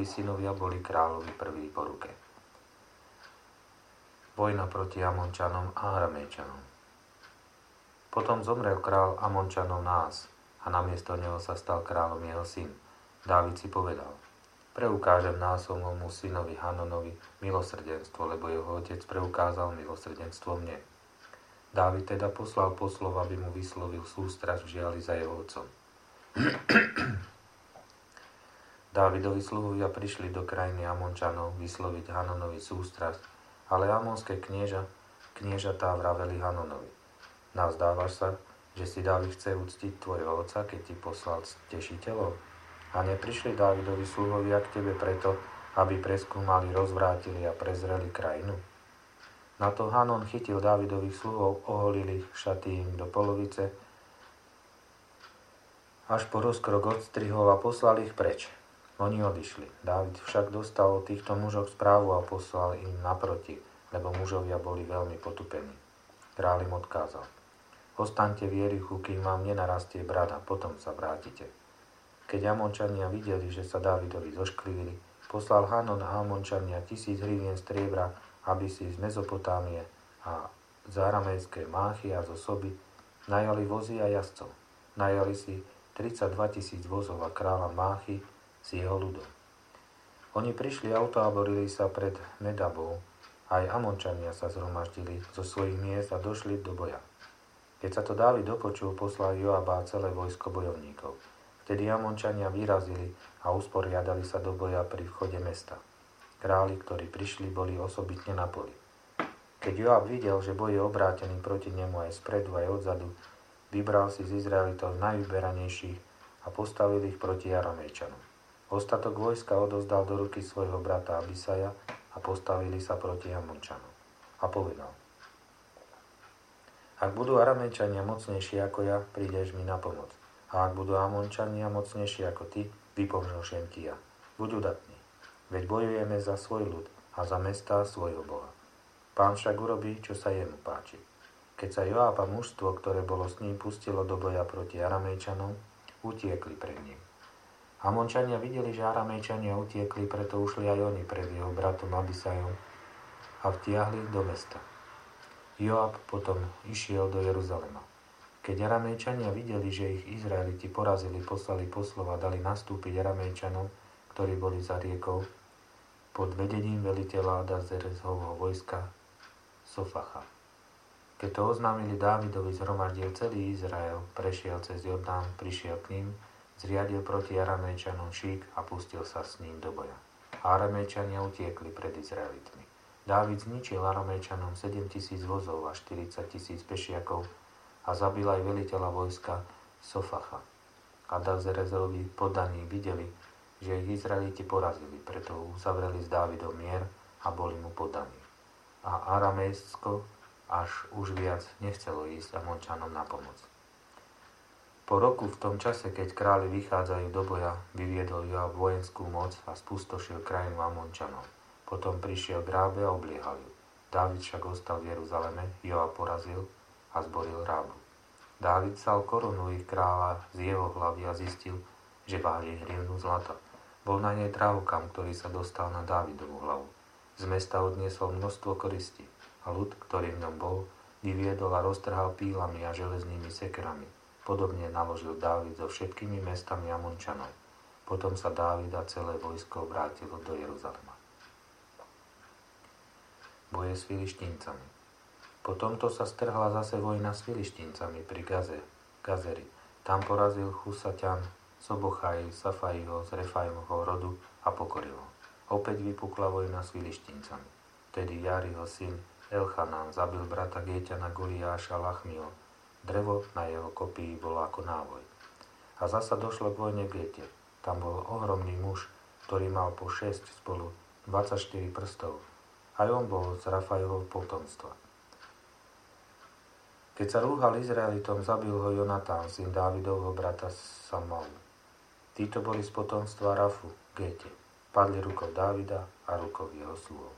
Dávidovi synovia boli kráľovi prví po ruke. Vojna proti Amončanom a Aramejčanom. Potom zomrel král Amončanov Nás a namiesto neho sa stal kráľom jeho syn. Dávid si povedal: preukážem Násovmu synovi Hanonovi milosrdenstvo, lebo jeho otec preukázal milosrdenstvo mne. Dávid teda poslal poslov, aby mu vyslovil sústrasť v žiali za jeho otcom. Dávidovi sluhovia prišli do krajiny Amončanov vysloviť Hanonovi sústrasť, ale amonské kniežatá vraveli Hanonovi: nazdávaš sa, že si Dávid chce uctiť tvojho otca, keď ti poslal tešiteľov? A neprišli Dávidovi sluhovia k tebe preto, aby preskúmali, rozvrátili a prezreli krajinu? Na to Hanon chytil Dávidových sluhov, oholil ich, šaty im do polovice, až po rozkrok odstrihol a poslal ich preč. Oni odišli. Dávid však dostal od týchto mužov správu a poslal im naproti, lebo mužovia boli veľmi potupení. Kráľ im odkázal: ostaňte v Jerichu, kým vám nenarastie brat, a potom sa vrátite. Keď Amončania videli, že sa Dávidovi zošklivili, poslal Hanon a Amončania 1000 hrivien striebra, aby si z Mezopotámie a z aramejskej Máchy a zo Soby najali vozy a jazdcov. Najali si 32 000 vozov a kráľa Máchy s jeho ľudom. Oni prišli a utáborili sa pred Medabou. Aj Amončania sa zhromaždili zo svojich miest a došli do boja. Keď sa to Dávid dopočul, poslal Joaba a celé vojsko bojovníkov. Vtedy Amončania vyrazili a usporiadali sa do boja pri vchode mesta. Králi, ktorí prišli, boli osobitne na poli. Keď Joab videl, že boj je obrátený proti nemu aj spredu, aj odzadu, vybral si z Izraelitov najvyberanejších a postavil ich proti Aramejčanom. Ostatok vojska odozdal do ruky svojho brata Abisaja a postavili sa proti Amončanom. A povedal: ak budú Aramejčania mocnejší ako ja, prídeš mi na pomoc. A ak budú Amončania mocnejší ako ty, vypomôžem ti ja. Buď udatný, veď bojujeme za svoj ľud a za mestá svojho Boha. Pán však urobí, čo sa jemu páči. Keď sa Joab a mužstvo, ktoré bolo s ním, pustilo do boja proti Aramejčanom, utiekli pred ním. Amončania videli, že Aramejčania utiekli, preto ušli aj oni pred jeho bratom Abisajom a vtiahli do mesta. Joab potom išiel do Jeruzalema. Keď Aramejčania videli, že ich Izraeliti porazili, poslali poslov a dali nastúpiť Aramejčanom, ktorí boli za riekou, pod vedením veliteľa Adazerezhovho vojska Sofacha. Keď to oznámili Dávidovi, zhromaždil celý Izrael, prešiel cez Jordán, prišiel k ním, zriadil proti Aramejčanom šík a pustil sa s ním do boja. A Aramejčania utiekli pred Izraelitmi. Dávid zničil Aramejčanom 7 000 vozov a 40 000 pešiakov a zabil aj veliteľa vojska Sofacha. A Dazerezovi poddaní videli, že ich Izraeliti porazili, preto uzavreli s Dávidom mier a boli mu poddaní. A Aramejsko až už viac nechcelo ísť Amončanom na pomoc. Po roku, v tom čase, keď králi vychádzajú do boja, vyviedol Joab vojenskú moc a spustošil krajinu Amončanov. Potom prišiel k Rábe a obliehal ju. Dávid však ostal v Jeruzaleme, Joab porazil a zboril Rábu. Dávid sal korunu ich kráľa z jeho hlavy a zistil, že váži hrivnu zlata. Bol na nej drahokam, ktorý sa dostal na Dávidovú hlavu. Z mesta odniesol množstvo koristí a ľud, ktorý v ňom bol, vyviedol a roztrhal pílami a železnými sekerami. Podobne naložil Dávid so všetkými mestami Amončanov. Potom sa Dávid a celé vojsko vrátilo do Jeruzalema. Boje s Filištíncami. Po tomto sa strhla zase vojna s Filištíncami pri Gazeri. Tam porazil Chusaťan, Sobochaj, Safaiho z Refajmovho rodu a pokoril ho. Opäť vypukla vojna s Filištíncami. Vtedy Jariho syn Elchanán zabil brata Géťana Goliáša Lachmio. Drevo na jeho kopii bolo ako návoj. A zasa došlo k vojne v Gete. Tam bol ohromný muž, ktorý mal po 6 spolu 24 prstov. Aj on bol z Rafajovho potomstva. Keď sa rúhal Izraelitom, zabil ho Jonatán, syn Dávidovho brata Samuel. Títo boli z potomstva Rafu, Gete. Padli rukou Dávida a rukou jeho sluhov.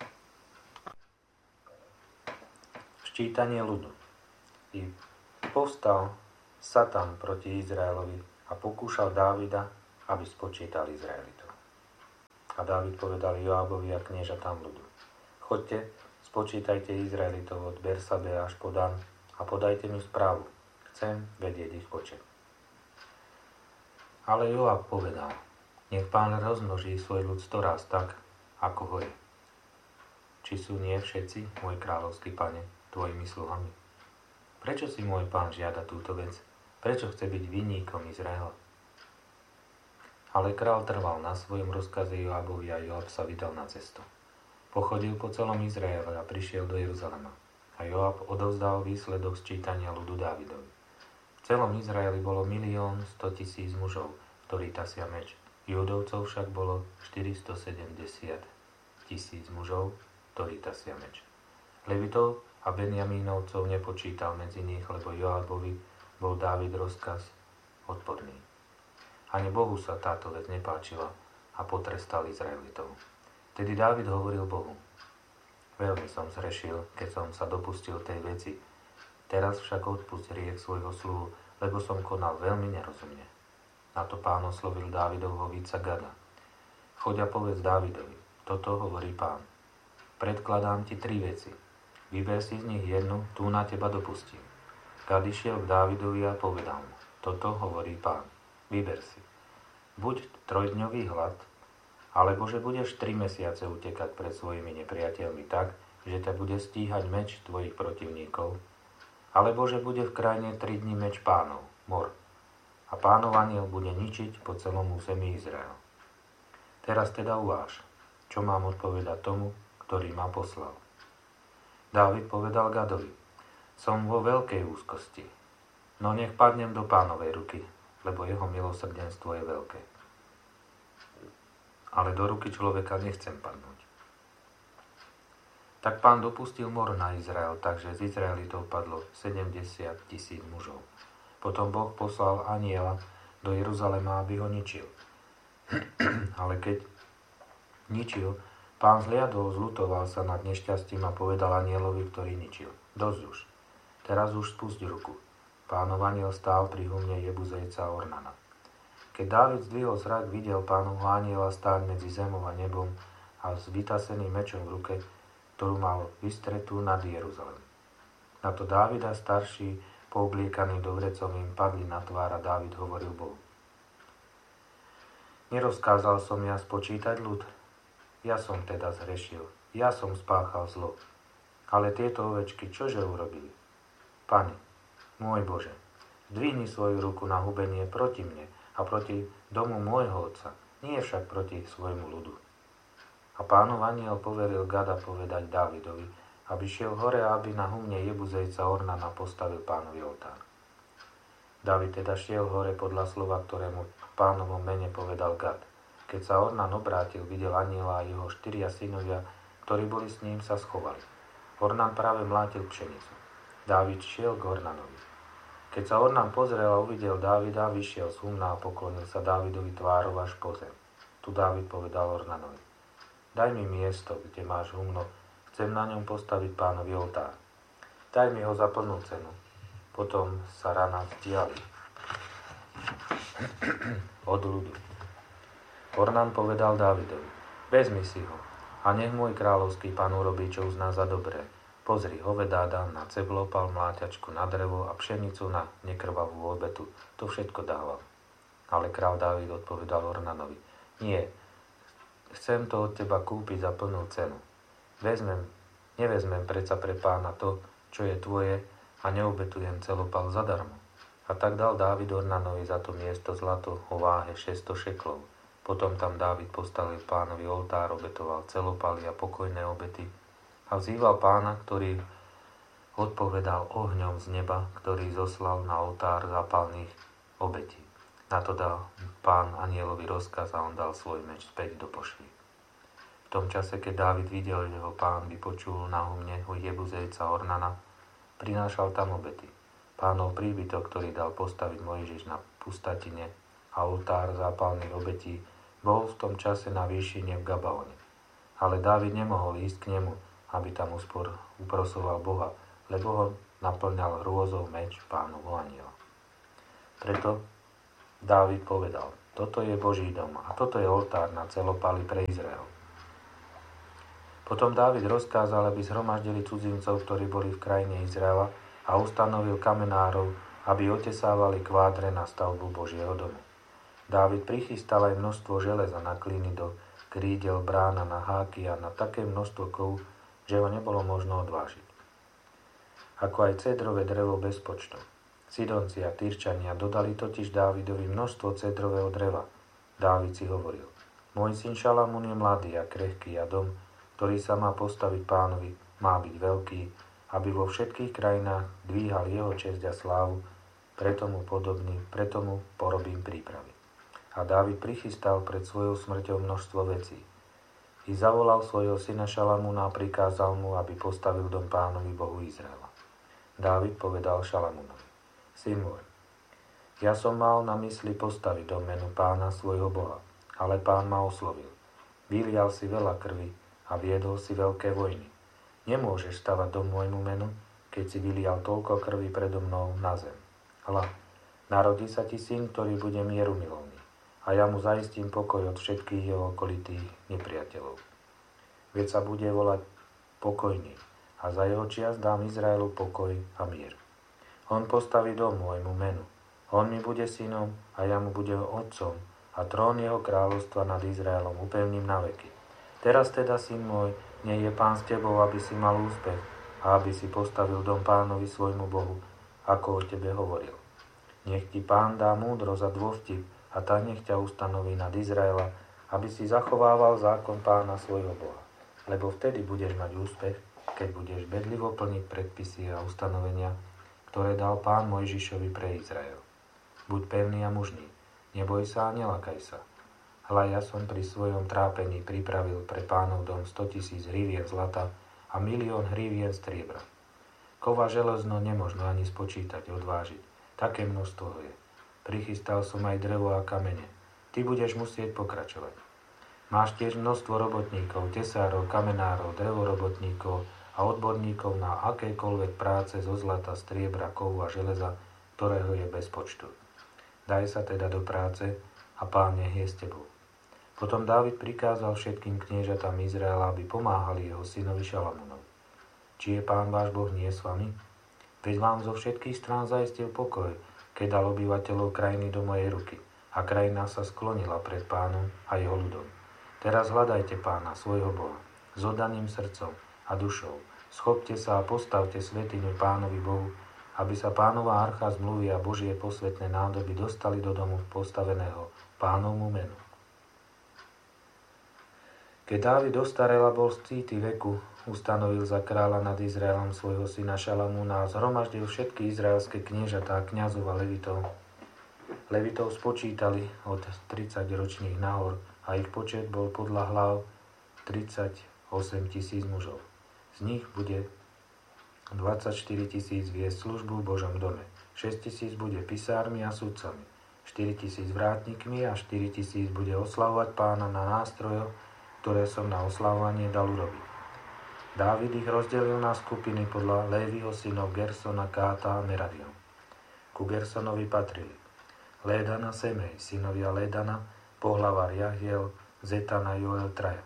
Ščítanie ľudu. I povstal Satan proti Izraelovi a pokúšal Dávida, aby spočítal Izraelitov. A Dávid povedal Joábovi a kniežatám ľudu: Choďte, spočítajte Izraelitov od Bersabe až po Dan a podajte mi správu. Chcem vedieť ich počet. Ale Joáb povedal: Nech Pán rozmnoží svoj ľud 100 raz tak, ako ho je. Či sú nie všetci, môj kráľovský pane, tvojimi sluhami? Prečo si môj pán žiada túto vec? Prečo chce byť vinníkom Izraela? Ale král trval na svojom rozkaze Joábovi a Joáb sa vydal na cestu. Pochodil po celom Izraele a prišiel do Jeruzalema. A Joáb odovzdal výsledok sčítania ľudu Dávidovi. V celom Izraeli bolo 1 100 000 mužov, ktorí tasia meč. Judovcov však bolo 470 000 mužov, ktorí tasia meč. Levitov a Benjamínovcov nepočítal medzi nich, lebo Joábovi bol Dávid rozkaz odporný. Ani Bohu sa táto vec nepáčila a potrestal Izraelitov. Tedy Dávid hovoril Bohu: Veľmi som zrešil, keď som sa dopustil tej veci. Teraz však odpusť hriech svojho sluhu, lebo som konal veľmi nerozumne. Na to Pán oslovil Dávidovho víca Gada: Choď a povedz Dávidovi, toto hovorí Pán. Predkladám ti 3 veci. Vyber si z nich jednu, tú na teba dopustím. Gad išiel k Dávidovi a povedal mu: Toto hovorí Pán. Vyber si. Buď 3-dňový hlad, alebo že budeš 3 mesiace utekať pred svojimi nepriateľmi tak, že ťa bude stíhať meč tvojich protivníkov, alebo že bude v krajine 3 dni meč Pánov, mor, a Pánov anjel bude ničiť po celom území Izraela. Teraz teda uváž, čo mám odpovedať tomu, ktorý ma poslal. Dávid povedal Gadovi: Som vo veľkej úzkosti, no nech padnem do Pánovej ruky, lebo jeho milosrdenstvo je veľké. Ale do ruky človeka nechcem padnúť. Tak Pán dopustil mor na Izrael, takže z Izraelitov padlo 70 000 mužov. Potom Boh poslal anjela do Jeruzalema, aby ho ničil. Ale keď ničil, Pán zliadol, zľutoval sa nad nešťastím a povedal anjelovi, ktorý ničil: Dosť už, teraz už spusť ruku. Pánov anjel stál pri humne Jebuzejca Ornana. Keď Dávid zdvihol zrak, videl Pánovho anjela stáť medzi zemou a nebom a s vytaseným mečom v ruke, ktorú mal vystretú nad Jeruzalem. Na to Dávida starší, poobliekaný dovrecovým, padli na tvár a Dávid hovoril Bohu: Nerozkázal som ja spočítať ľud? Ja som teda zhrešil, ja som spáchal zlo. Ale tieto ovečky čože urobili? Pane, môj Bože, zdvihni svoju ruku na hubenie proti mne a proti domu môjho otca, nie však proti svojmu ľudu. A Pánov anjel poveril Gada povedať Dávidovi, aby šiel hore a aby na humne Jebuzejca Ornana postavil Pánovi oltár. Dávid teda šiel hore podľa slova, ktorému v Pánovom mene povedal Gad. Keď sa Ornan obrátil, videl anjela a jeho 4 synovia, ktorí boli s ním, sa schovali. Ornan práve mlátil pšenicu. Dávid šiel k Ornanovi. Keď sa Ornan pozrel a uvidel Dávida, vyšiel z humna a poklonil sa Dávidovi tvárou až po zem. Tu Dávid povedal Ornanovi: Daj mi miesto, kde máš humno, chcem na ňom postaviť Pánovi oltár. Daj mi ho za plnú cenu. Potom sa rana vzdiali od ľudu. Ornan povedal Dávidovi: Vezmi si ho a nech môj kráľovský pán urobí, čo uzná za dobré. Pozri, hovedá dám na ceblopal, mláťačku na drevo a pšenicu na nekrvavú obetu. To všetko dávam. Ale král Dávid odpovedal Ornanovi: Nie, chcem to od teba kúpiť za plnú cenu. Nevezmem predsa pre pána to, čo je tvoje, a neobetujem celopal zadarmo. A tak dal Dávid Ornanovi za to miesto zlato o váhe 600 šeklov. Potom tam Dávid postavil Pánovi oltár, obetoval celopaly a pokojné obety a vzýval Pána, ktorý odpovedal ohňom z neba, ktorý zoslal na oltár zápalných obetí. Na to dal Pán anjelovi rozkaz a on dal svoj meč späť do pošvy. V tom čase, keď Dávid videl, že ho Pán vypočul na humne u Jebuzejca Ornana, prinášal tam obety. Pánov príbytok, ktorý dal postaviť Mojžiš na pustatine a oltár zápalných obetí, bol v tom čase na výšine v Gabaone. Ale Dávid nemohol ísť k nemu, aby tam uprosoval Boha, lebo ho naplňal hrôzou meč Pánovho anjela. Preto Dávid povedal: toto je Boží dom a toto je oltár na celopály pre Izrael. Potom Dávid rozkázal, aby zhromaždili cudzincov, ktorí boli v krajine Izraela a ustanovil kamenárov, aby otesávali kvádre na stavbu Božieho domu. Dávid prichystal aj množstvo železa na klíny do krídel, brána, na háky a na také množstvo kov, že ho nebolo možno odvážiť. Ako aj cédrové drevo bez počtu. Sidonci a Tyrčania dodali totiž Dávidovi množstvo cédrového dreva. Dávid si hovoril: môj syn Šalamún je mladý a krehký a dom, ktorý sa má postaviť Pánovi, má byť veľký, aby vo všetkých krajinách dvíhal jeho česť a slávu, preto mu porobím prípravy. A Dávid prichystal pred svojou smrťou množstvo vecí. I zavolal svojho syna Šalamúna a prikázal mu, aby postavil dom Pánovi Bohu Izraela. Dávid povedal Šalamúnovi: syn môj, ja som mal na mysli postaviť dom menu Pána svojho Boha, ale Pán ma oslovil. Vylial si veľa krvi a viedol si veľké vojny. Nemôžeš stavať dom môjmu menu, keď si vylial toľko krvi predo mnou na zem. Hľa, narodí sa ti syn, ktorý bude mierumilovný, a ja mu zaistím pokoj od všetkých jeho okolitých nepriateľov. Veď sa bude volať Pokojný, a za jeho čias dám Izraelu pokoj a mier. On postaví dom môjmu menu. On mi bude synom a ja mu budem otcom a trón jeho kráľovstva nad Izraelom upevním na veky. Teraz teda, syn môj, nie je Pán s tebou, aby si mal úspech a aby si postavil dom Pánovi svojmu Bohu, ako o tebe hovoril. Nech ti Pán dá múdrosť a dôvtip a tak nech ťa ustanoví nad Izraela, aby si zachovával zákon Pána svojho Boha. Lebo vtedy budeš mať úspech, keď budeš bedlivo plniť predpisy a ustanovenia, ktoré dal Pán Mojžišovi pre Izrael. Buď pevný a mužný, neboj sa a nelakaj sa. Hľa, ja som pri svojom trápení pripravil pre Pánov dom 100 000 hrivien zlata a 1 000 000 hrivien striebra. Kova železno nemožno ani spočítať, odvážiť. Také množstvo je. Prichystal som aj drevo a kamene. Ty budeš musieť pokračovať. Máš tiež množstvo robotníkov, tesárov, kamenárov, drevorobotníkov a odborníkov na akékoľvek práce zo zlata, striebra, kovu a železa, ktorého je bez počtu. Daj sa teda do práce a Pán nech je s tebou. Potom Dávid prikázal všetkým kniežatám Izraela, aby pomáhali jeho synovi Šalamúnovi. Či je Pán váš Boh nie s vami? Veď vám zo všetkých strán zaistil pokoj, keď dal obyvateľov krajiny do mojej ruky a krajina sa sklonila pred Pánom a jeho ľudom. Teraz hľadajte Pána, svojho Boha, s oddaným srdcom a dušou. Schopte sa a postavte svätyňu Pánovi Bohu, aby sa Pánova archa zmluvy a Božie posvätné nádoby dostali do domu postaveného Pánovmu menu. Keď Dávid dostarel a bol z cíty veku, ustanovil za kráľa nad Izraelom svojho syna Šalamúna a zhromaždil všetky izraelské kniežatá, kňazov a levitov. Levitov spočítali od 30-ročných nahor a ich počet bol podľa hlav 38 000 mužov. Z nich bude 24 000 viesť službu v Božom dome, 6 000 bude pisármi a sudcami, 4 000 vrátnikmi a 4 000 bude oslavovať Pána na nástrojoch, ktoré som na oslavovanie dal urobiť. Dávid ich rozdelil na skupiny podľa Léviho synov Gersona, Káta a Merariho. Ku Gersonovi patrili Lédana, Semej, synovia Lédana, pohlavár Jahiel, Zetana, Joel, traja.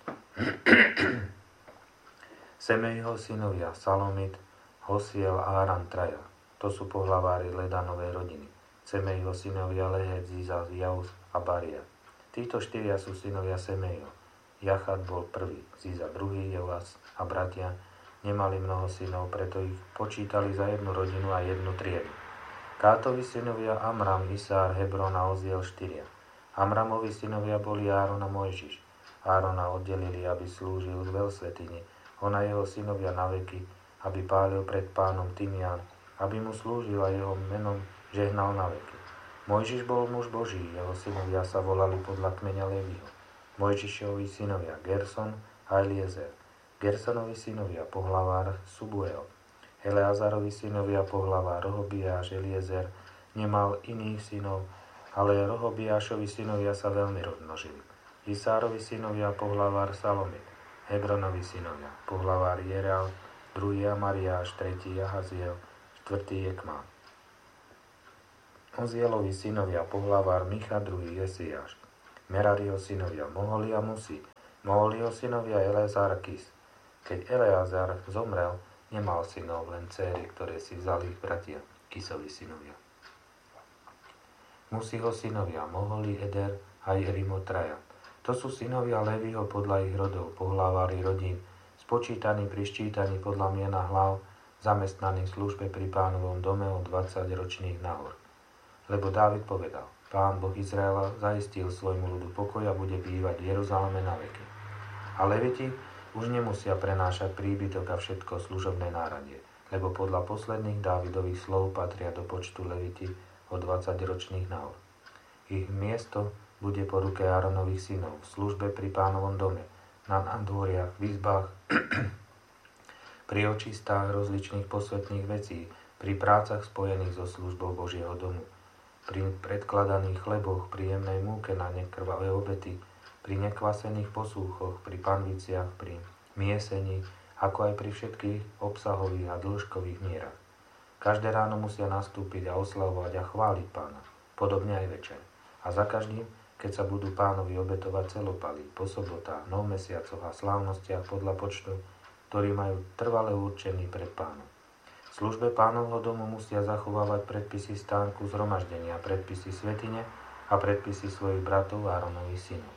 Semejho synovia Salomit, Hosiel a Aram, traja. To sú pohlavári Lédanovej rodiny. Semejho synovia Lehet, Ziza, Jauz a Baria. Títo štyria sú synovia Semejho. Jachad bol prvý, Ziza druhý, Joas a bratia nemali mnoho synov, preto ich počítali za jednu rodinu a jednu triedu. Kátovi synovia Amram, Isár, Hebron a Oziel štyria. Amramovi synovia boli Áron a Mojžiš. Árona oddelili, aby slúžil v veľsvätyni, on a jeho synovia na veky, aby pálil pred Pánom tymián, aby mu slúžil a jeho menom žehnal na veky. Mojžiš bol muž Boží, jeho synovia sa volali podľa kmeňa Leviho. Mojžišovi synovia Gerson a Eliezer. Gersonovi synovia pohlavár Subuel. Eleazarovi synovia pohlavár Rohobiáš. Eliezer nemal iných synov, ale Rohobiášovi synovia sa veľmi rozmnožili. Isárovi synovia pohlavár Salomit. Hebronovi synovia pohlavár Jereal, druhý Amariáš, tretí Jahaziel, štvrtý Jekmán. Ozielovi synovia pohlavár Micha, druhý Jesiáš. Merariho synovia Moholi a Musi. Moholiho synovia Eleazar a Kis. Keď Eleazar zomrel, nemal synov, len céry, ktoré si vzali ich bratia, Kisovi synovia. Musiho synovia Moholi, Eder a Jerimot traja. To sú synovia Leviho podľa ich rodov, pohlavári rodín, spočítaní pri ščítaní podľa miena hlav, zamestnaní v službe pri Pánovom dome od 20 ročných nahor. Lebo Dávid povedal, Pán Boh Izraela zaistil svojmu ľudu pokoj a bude bývať v Jeruzaleme na veky. A Leviti už nemusia prenášať príbytok a všetko služobné náradie, lebo podľa posledných Dávidových slov patria do počtu Leviti od 20 ročných nahor. Ich miesto bude po ruke Áronových synov v službe pri Pánovom dome, na nádvoriach, v izbách, pri očistách rozličných posvetných vecí, pri prácach spojených so službou Božieho domu, pri predkladaných chleboch, pri jemnej múke na nekrvavé obety, pri nekvasených posúchoch, pri panviciach, pri miesení, ako aj pri všetkých obsahových a dĺžkových mierach. Každé ráno musia nastúpiť a oslavovať a chváliť Pána, podobne aj večer. A za každým, keď sa budú Pánovi obetovať celopaly, po sobotách, novmesiacoch a slávnostiach podľa počtu, ktorí majú trvale určený pred Pánom. V službe Pánovho domu musia zachovávať predpisy stánku zhromaždenia, predpisy svätyne a predpisy svojich bratov Áronových synov.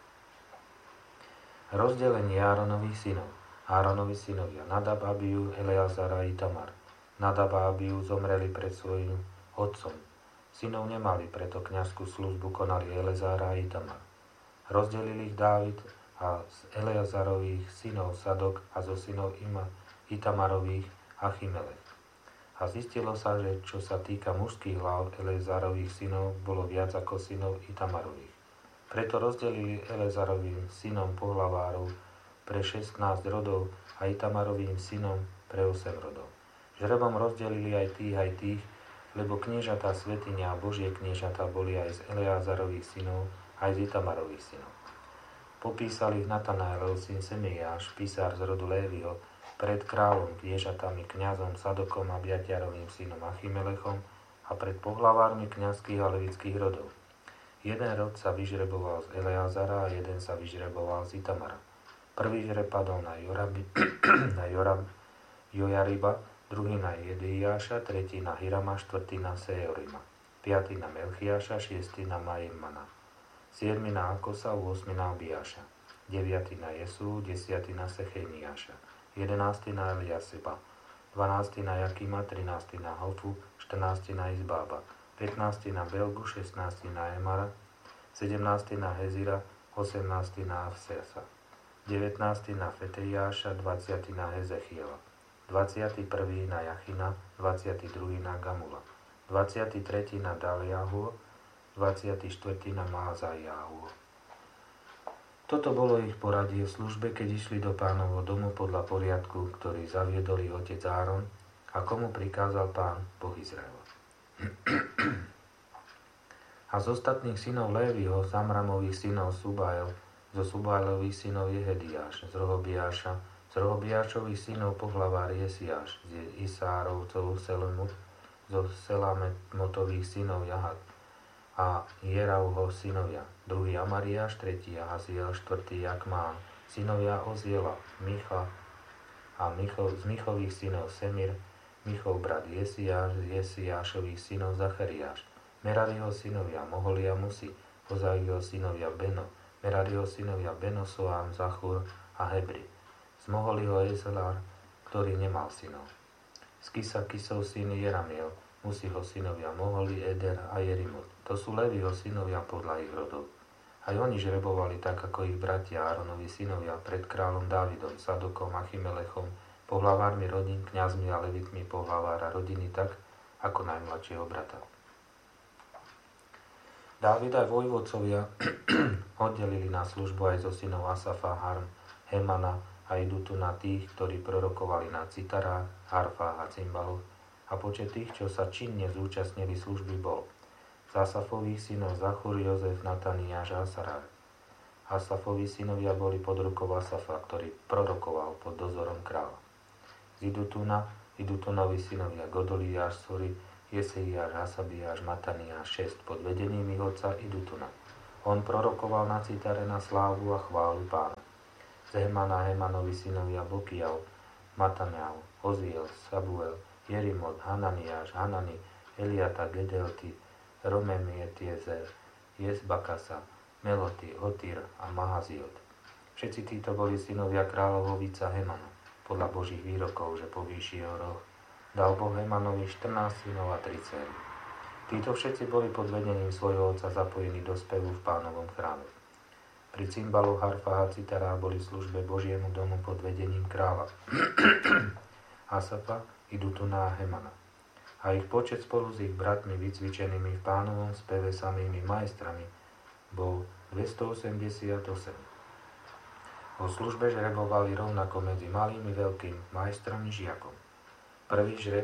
Rozdelenie Áronových synov. Áronovi synovia Nadab, Abiu, Eleazar a Itamar. Nadab a Abiu zomreli pred svojím otcom. Synov nemali, preto kňazskú službu konali Eleazar a Itamar. Rozdelili ich Dávid a z Eleazarových synov Sadok a zo synov Itamarových Achimelech. A zistilo sa, že čo sa týka mužských hlav Eleazarových synov, bolo viac ako synov Itamarových. Preto rozdelili Eleazarovým synom pohlavárov pre 16 rodov a Itamarovým synom pre 8 rodov. Žrebom rozdelili aj tých, lebo kniežatá svätyňa a Božie kniežatá boli aj z Eleazarových synov, aj z Itamarových synov. Popísali ich Natanaelov syn Semeiáš, písar z rodu Léviho, pred kráľom, kniežatami, kňazom Sadokom a Biatiarovým synom Achimelechom a pred pohlavármi kňazských a levických rodov. Jeden rod sa vyžreboval z Eleazara a jeden sa vyžreboval z Itamara. Prvý žreb padol na Jojariba, druhý na Jedeiáša, tretí na Hirama, štvrtý na Seorima, piatý na Melchiáša, šiestý na Majemmana, siedmy na Akosa, 8 na Abiáša, 9 na Jesu, 10 na Secheniáša, 11 na Eliaseba, 12 na Jakima, 13 na Hofu, 14 na Izbába, 15 na Belgu, 16 na Emara, 17 na Hezira, 18 na Avsesa, 19 na Feteiáša, 20 na Hezechiela, 21 na Jachina, 22 na Gamula, 23 na Daliahu, 24 na Mázajahu. Toto bolo ich poradie v službe, keď išli do Pánovho domu podľa poriadku, ktorý zaviedol ich otec Áron a komu prikázal Pán Boh Izraela. A z ostatných synov Léviho, z Amramových synov Subael, zo Subailových synov Jehediáš, z Rohobiášových synov pohlavár Jesiáš, z Isárovcov Selemut, zo Selametových synov Jahat a Jerauho synovia, druhý Amariáš, tretí Ahaziel, štvrtý Jakmán, synovia Oziela, Micha a z Michových synov Semir, Michov brat Jesiáš, z Jesiášových synov Zachariáš, Merariho synovia Moholi a Musi, Ozaiho synovia Beno, Merariho synovia Beno, Soám, Zachur a Hebri, z Moholiho Ezelár, ktorý nemal synov. Z Kisov syn Jeramiel, Musiho synovia Moholi, Eder a Jerimot. To sú Leviho synovia podľa ich rodov. Aj oni žrebovali tak, ako ich bratia Áronovi synovia pred kráľom Dávidom, Sadokom, Achimelechom, pohlavármi rodín, kňazmi a levitmi pohlavára rodiny tak, ako najmladšieho brata. Dávid aj vojvodcovia oddelili na službu aj zo synov Asafa, Harm, Hemana a idú tu na tých, ktorí prorokovali na citarách, harfách a cymbaloch, a počet tých, čo sa činne zúčastnili služby, bol z Asafových synov Zachur, Jozef, Nataniáš a Asarár. Asafoví synovia boli pod rukou Asafa, ktorý prorokoval pod dozorom kráľa. Z Idutunovi synovia Godoliáš, Sori, Jeseiáš, Hasabiáš, Mataniáš 6 pod vedením ich otca Idutuna. On prorokoval na citare na slávu a chválu Pána. Z Hemana Hemanovi synovia Bokial, Mataneal, Oziel, Sabuel, Jerimot, Hananiáš, Hanani, Eliata, Gedelti, Romemietiezer, Jezbakasa, Meloti, Hotir a Mahaziot. Všetci títo boli synovia kráľovovica Hemana, podľa Božích výrokov, že povýši jeho roh. Dal Boh Hemanovi 14 synov a 3 dcery. Títo všetci boli pod vedením svojho otca zapojení do spevu v Pánovom chráme. Pri cymbaloch, harfách a citarách boli v službe Božiemu domu pod vedením kráľa Asafa, Idutuna a Hemana. A ich počet spolu s ich bratmi vycvičenými v Pánovom speve samými majstrami bol 288. O službe žrebovali rovnako medzi malým i veľkým majstrom i žiakom. Prvý žreb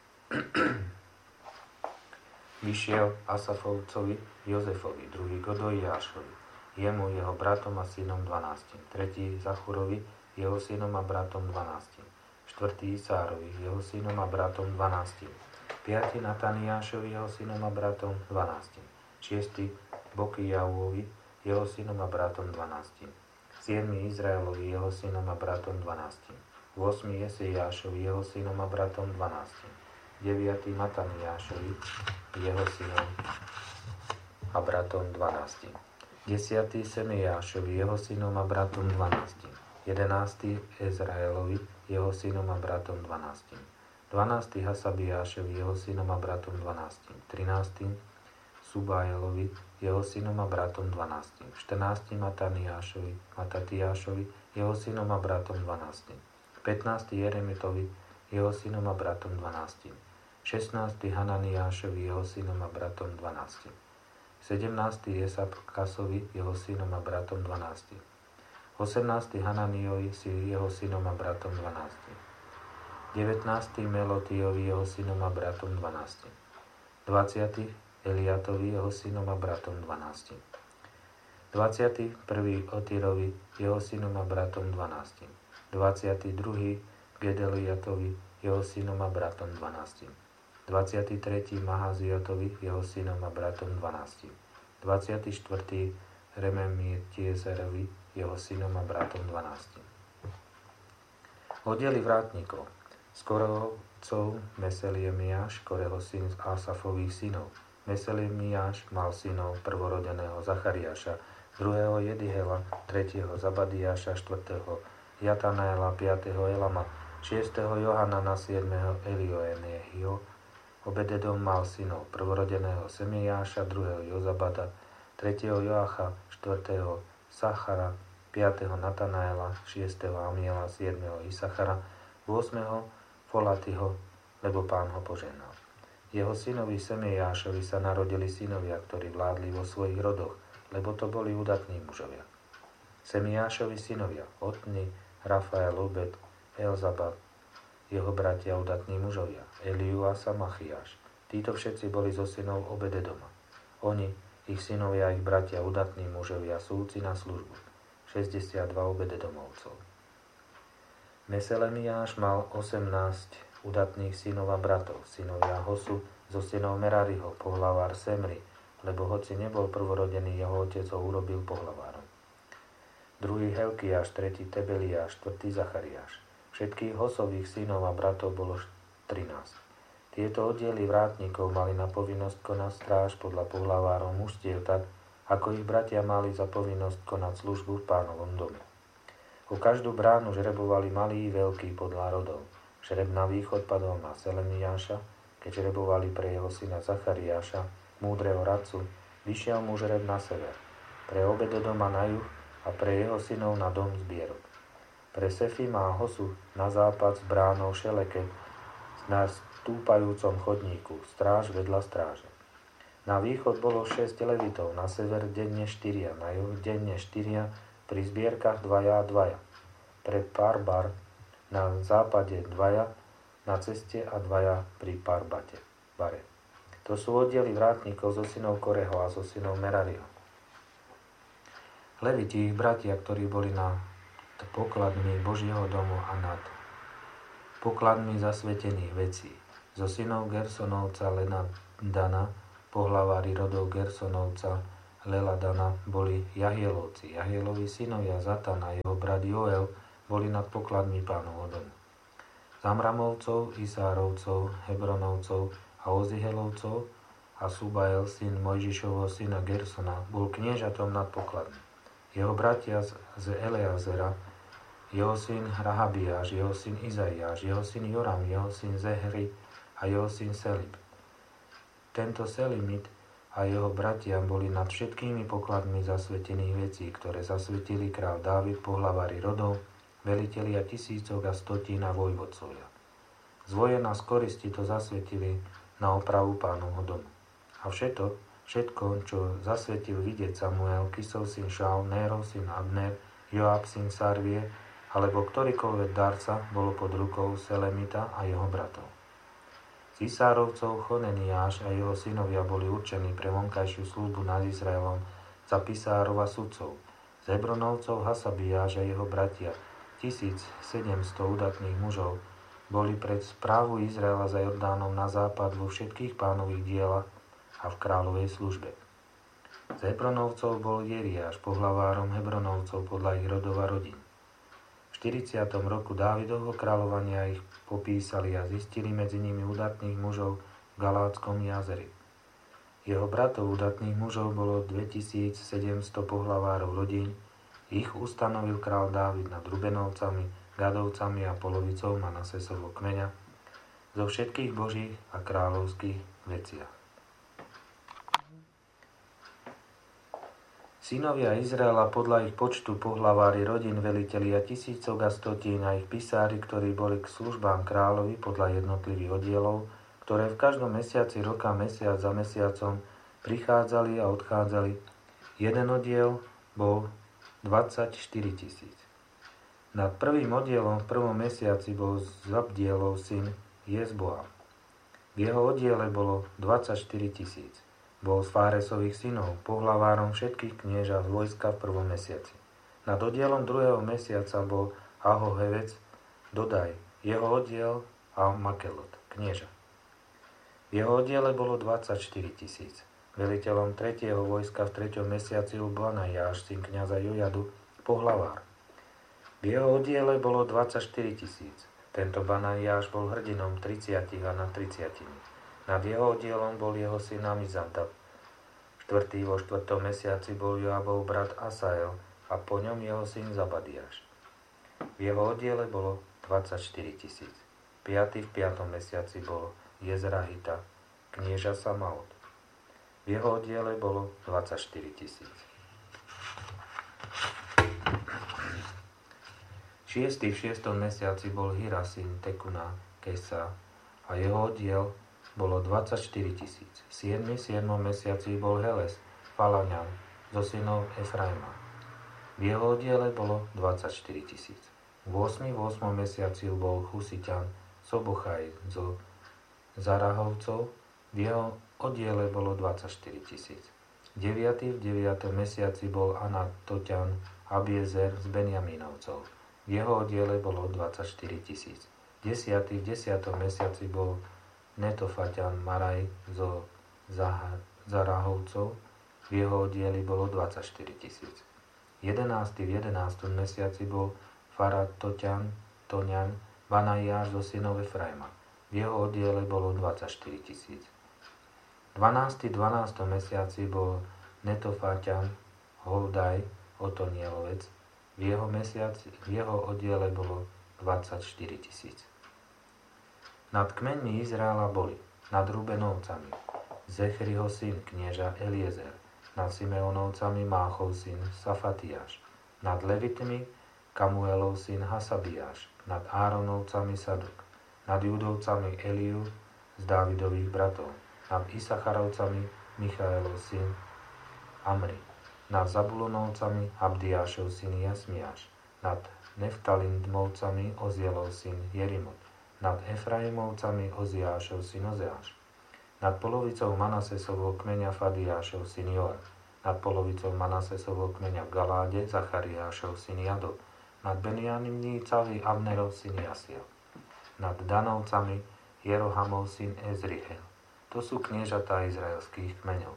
vyšiel Asafovcovi Jozefovi, druhý Godojášovi, jemu, jeho bratom a synom 12, tretí Zachurovi, jeho synom a bratom 12, štvrtý Isárovi, jeho synom a bratom 12, piatý Nataniášovi, jeho synom a bratom 12, šiestý Bokijauovi, jeho synom a bratom 12, siedmy Izraelovi, jeho synom a bratom 12, 8. Jeseiášovi, jeho synom a bratom 12. 9. Mataniášovi, jeho synom a bratom 12. 10. Semeiášovi, jeho synom a bratom 12. 11. Ezraelovi, jeho synom a bratom 12. 12. Hasabiášovi, jeho synom a bratom 12. 13. Subaelovi, jeho synom a bratom 12. 14. Matatiášovi, jeho synom a bratom 12. 15. Jeremitovi, jeho synom a bratom 12. 16. Hananiášovi, jeho synom a bratom 12. 17. Jesabkasovi, jeho synom a bratom 12. 18. Hananiovi, jeho synom a bratom 12. 19. Melotiovi, jeho synom a bratom 12. 20. Eliatovi, jeho synom a bratom 12. 21. Otirovi, jeho synom a bratom 12. 22. Gedeliatovi, jeho synom a bratom 12. 23. Mahaziotovi, jeho synom a bratom 12. 24. Rememietiezerovi, jeho synom a bratom 12. Oddiely vrátnikov. Z Korehovcov Meseliemiáš, Koreho syn z Asafových synov. Meseliemiáš mal synov prvorodeného Zachariáša, druhého Jedihela, tretieho Zabadiáša, štvrtého Jatanéla, 5. Elama, 6. Johanana, 7. Elioenehio. Obededom mal synov prvorodeného Semeiáša, 2. Jozabada, 3. Joacha, 4. Sachara, 5. Natanaela, 6. Amiela, 7. Isachara, 8. Folatiho, lebo Pán ho požehnal. Jeho synovi Semeiášovi sa narodili synovia, ktorí vládli vo svojich rodoch, lebo to boli udatní mužovia. Semeiášovi synovia, Otni, Rafael, Obed, Elzabad, jeho bratia udatní mužovia, Eliu a Samachiáš. Títo všetci boli zo synov Obededoma. Oni, ich synovia a ich bratia udatní mužovia, súci na službu. 62 Obededomovcov. Meselemiáš mal 18 udatných synov a bratov, synovia Hosu, zo synov Merariho, pohlavár Semri, lebo hoci nebol prvorodený, jeho otec ho urobil pohlavárom. Druhý Helkiáš, tretí Tebeliáš, štvrtý Zachariáš. Všetkých Hosových synov a bratov bolo 13. Tieto oddiely vrátnikov mali na povinnosť konať stráž podľa pohlavárov mužstiev tak, ako ich bratia mali za povinnosť konať službu v Pánovom dome. O každú bránu žrebovali malý i veľký podľa rodov. Žreb na východ padol na Selemiáša, keď žrebovali pre jeho syna Zachariáša, múdreho radcu, vyšiel mu žreb na sever, pre Obededoma na juh a pre jeho synov na dom zbierok. Pre Sefima a Hosu na západ s bránou Šeleke na stúpajúcom chodníku, stráž vedľa stráže. Na východ bolo 6 levitov, na sever denne 4, na juh denne 4, pri zbierkach 2 a 2. Pre Parbar na západe 2, na ceste a 2 pri Parbate. Bare. To sú oddiely vrátnikov zo synov Koreho a zo synov Merariho. Leviti, ich bratia, ktorí boli nad pokladmi Božieho domu a nad pokladmi zasvetených vecí. Zo synov Gersonovca Lenadana, pohlavári rodov Gersonovca Leladana, boli Jahielovci. Jahielovi synovia Zatan a jeho brat Joel boli nad pokladmi pánovho domu. Zamramovcov, Isárovcov, Hebronovcov a Ozihelovcov a Subael, syn Mojžišovho syna Gersona, bol kniežatom nad pokladmi. Jeho bratia z Eleazera, jeho syn Rahabiáš, jeho syn Izaiáš, jeho syn Joram, jeho syn Zehri a jeho syn Selib. Tento Selimit a jeho bratia boli nad všetkými pokladmi zasvetených vecí, ktoré zasvetili král Dávid, pohlavári rodov, velitelia tisícok a stotín a vojvodcovia. Z vojen a z koristi to zasvetili na opravu pánovho domu. A všetko, čo zasvetil vidieť Samuel, Kisov syn Šaul, Nérov syn Abner, Joab syn Sarvie, alebo ktorýkoľvek darca, bolo pod rukou Selemita a jeho bratov. Z Isárovcov Choneniáš a jeho synovia boli určení pre vonkajšiu službu nad Izraelom za pisárov a sudcov. Z Hebronovcov Hasabiáš a jeho bratia, 1700 udatných mužov, boli pred správu Izraela za Jordánom na západ vo všetkých pánových dielach a v kráľovej službe. Z Hebronovcov bol Jeriáš, pohlavárom Hebronovcov podľa ich rodov a rodín. V 40. roku Dávidovho kráľovania ich popísali a zistili medzi nimi udatných mužov v Galátskom jazeri. Jeho bratov udatných mužov bolo 2700 pohlavárov rodín. Ich ustanovil král Dávid nad Rubenovcami, Gadovcami a polovicou Manasesovho kmeňa zo všetkých božích a kráľovských veciach. Synovia Izraela podľa ich počtu pohlavári rodín, velitelia tisícok a stotín a ich pisári, ktorí boli k službám kráľovi podľa jednotlivých oddielov, ktoré v každom mesiaci roka, mesiac za mesiacom prichádzali a odchádzali. Jeden oddiel bol 24 000. Nad prvým oddielom v prvom mesiaci bol Zabdielov syn Jezboam. V jeho oddiele bolo 24 000. Bol z Fáresových synov, pohlavárom všetkých knieža z vojska v prvom mesiaci. Nad oddielom druhého mesiaca bol Ahohevec Dodaj, jeho oddiel a Makelot, knieža. V jeho oddiele bolo 24 000. Veliteľom tretieho vojska v treťom mesiaci bol Banajáš, syn kňaza Jojadu, pohlavár. V jeho oddiele bolo 24 000. Tento Banajáš bol hrdinom 30 a nad 30. Nad jeho oddielom bol jeho syn Amizadab. Štvrtý vo štvrtom mesiaci bol Joabov brat Asael a po ňom jeho syn Zabadiáš. V jeho oddiele bolo 24 000. Piatý v piatom mesiaci bol Jezrahita, knieža Samaot. V jeho oddiele bolo 24 000. Šiestý v šiestom mesiaci bol Hira, syn Tekuna, Kesa a jeho oddiel bolo 24 000. V 7. mesiaci bol Heles, Falaňan, zo synov Efraima. V jeho oddiele bolo 24 000. V 8. mesiaci bol Husiťan, Sobochaj, zo Zarahovcov. V jeho oddiele bolo 24 000. 9. v 9. mesiaci bol Anatoťan, Abiezer z Benjamínovcov. V jeho oddiele bolo 24 000. 10. v 10. mesiaci bol Netofaťan Maraj zo Zarahovcov, v jeho oddieli bolo 24 000. 11. v 11. mesiaci bol Faratoťan Toňan Banajáš zo synov Efraima, v jeho oddiele bolo 24 000. 12. v 12. mesiaci bol Netofaťan Holdaj Otonielovec, v jeho oddiele bolo 24 000. Nad kmeňmi Izraela boli nad Rubenovcami Zechriho syn knieža Eliezer, nad Simeonovcami Máchov syn Safatiáš, nad Levitmi Kamuelov syn Hasabiáš, nad Áronovcami Sadok, nad Judovcami Eliu z Dávidových bratov, nad Isacharovcami Michaelov syn Amri, nad Zabulonovcami Abdiášov syn Jasmiáš, nad Neftalindmovcami Ozielov syn Jerimot, nad Efraimovcami Oziášov syn Ozeáš, nad polovicou Manasesovho kmeňa Fadiášov syn Joab, nad polovicou Manasesovho kmeňa v Galáde Zachariášov syn Jado, nad Benjamínovcami Abnerov syn Jasiel, nad Danovcami Jerohamov syn Ezriel. To sú kniežatá izraelských kmeňov.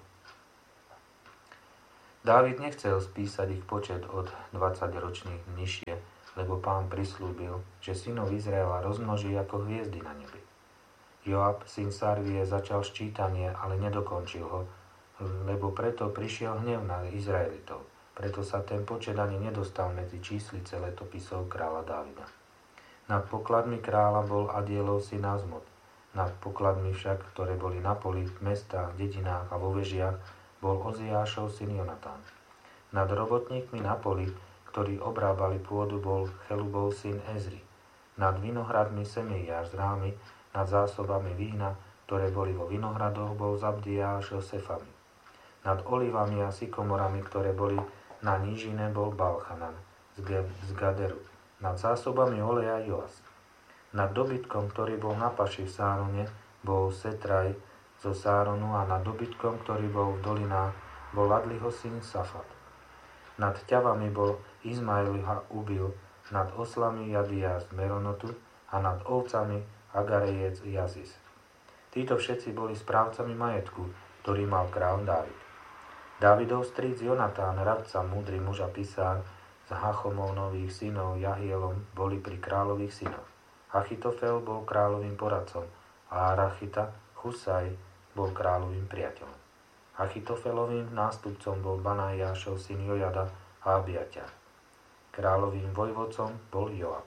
Dávid nechcel spísať ich počet od 20 ročných nižšie, lebo Pán prislúbil, že synov Izraela rozmnoží ako hviezdy na nebi. Joab, syn Sarvie, začal ščítanie, ale nedokončil ho, lebo preto prišiel hnev na Izraelitov. Preto sa ten počet ani nedostal medzi číslice letopisov kráľa Dávida. Nad pokladmi kráľa bol Adielov syn Azmot. Nad pokladmi však, ktoré boli na poli, v mestách, dedinách a vo vežiach, bol Oziášov syn Jonatán. Nad robotníkmi na poli, ktorí obrábali pôdu, bol Chelubov syn Ezri. Nad vinohradmi Semeiáš z Rámy, nad zásobami vína, ktoré boli vo vinohradoch, bol Zabdiáš Josefami. Nad olivami a sykomorami, ktoré boli na nížine, bol Balchanan z Gaderu. Nad zásobami oleja Joas. Nad dobytkom, ktorý bol na paši v Sárone, bol Setraj zo Sáronu, a nad dobytkom, ktorý bol v dolinách, bol Ladliho syn Safat. Nad ťavami bol Izmail Ubil, nad oslami Jadiáš z Meronotu a nad ovcami Agarejec Jazis. Títo všetci boli správcami majetku, ktorý mal kráľ Dávid. Dávidov strýc Jonatán, radca, múdry muž a pisár, z Hachomovnových synov Jahielom boli pri kráľových synoch. Achitofel bol kráľovým poradcom a Arachita, Husaj, bol kráľovým priateľom. Achitofelovým nástupcom bol Banajášov syn Jojada a Abiaťar. Kráľovým vojvodcom bol Joab.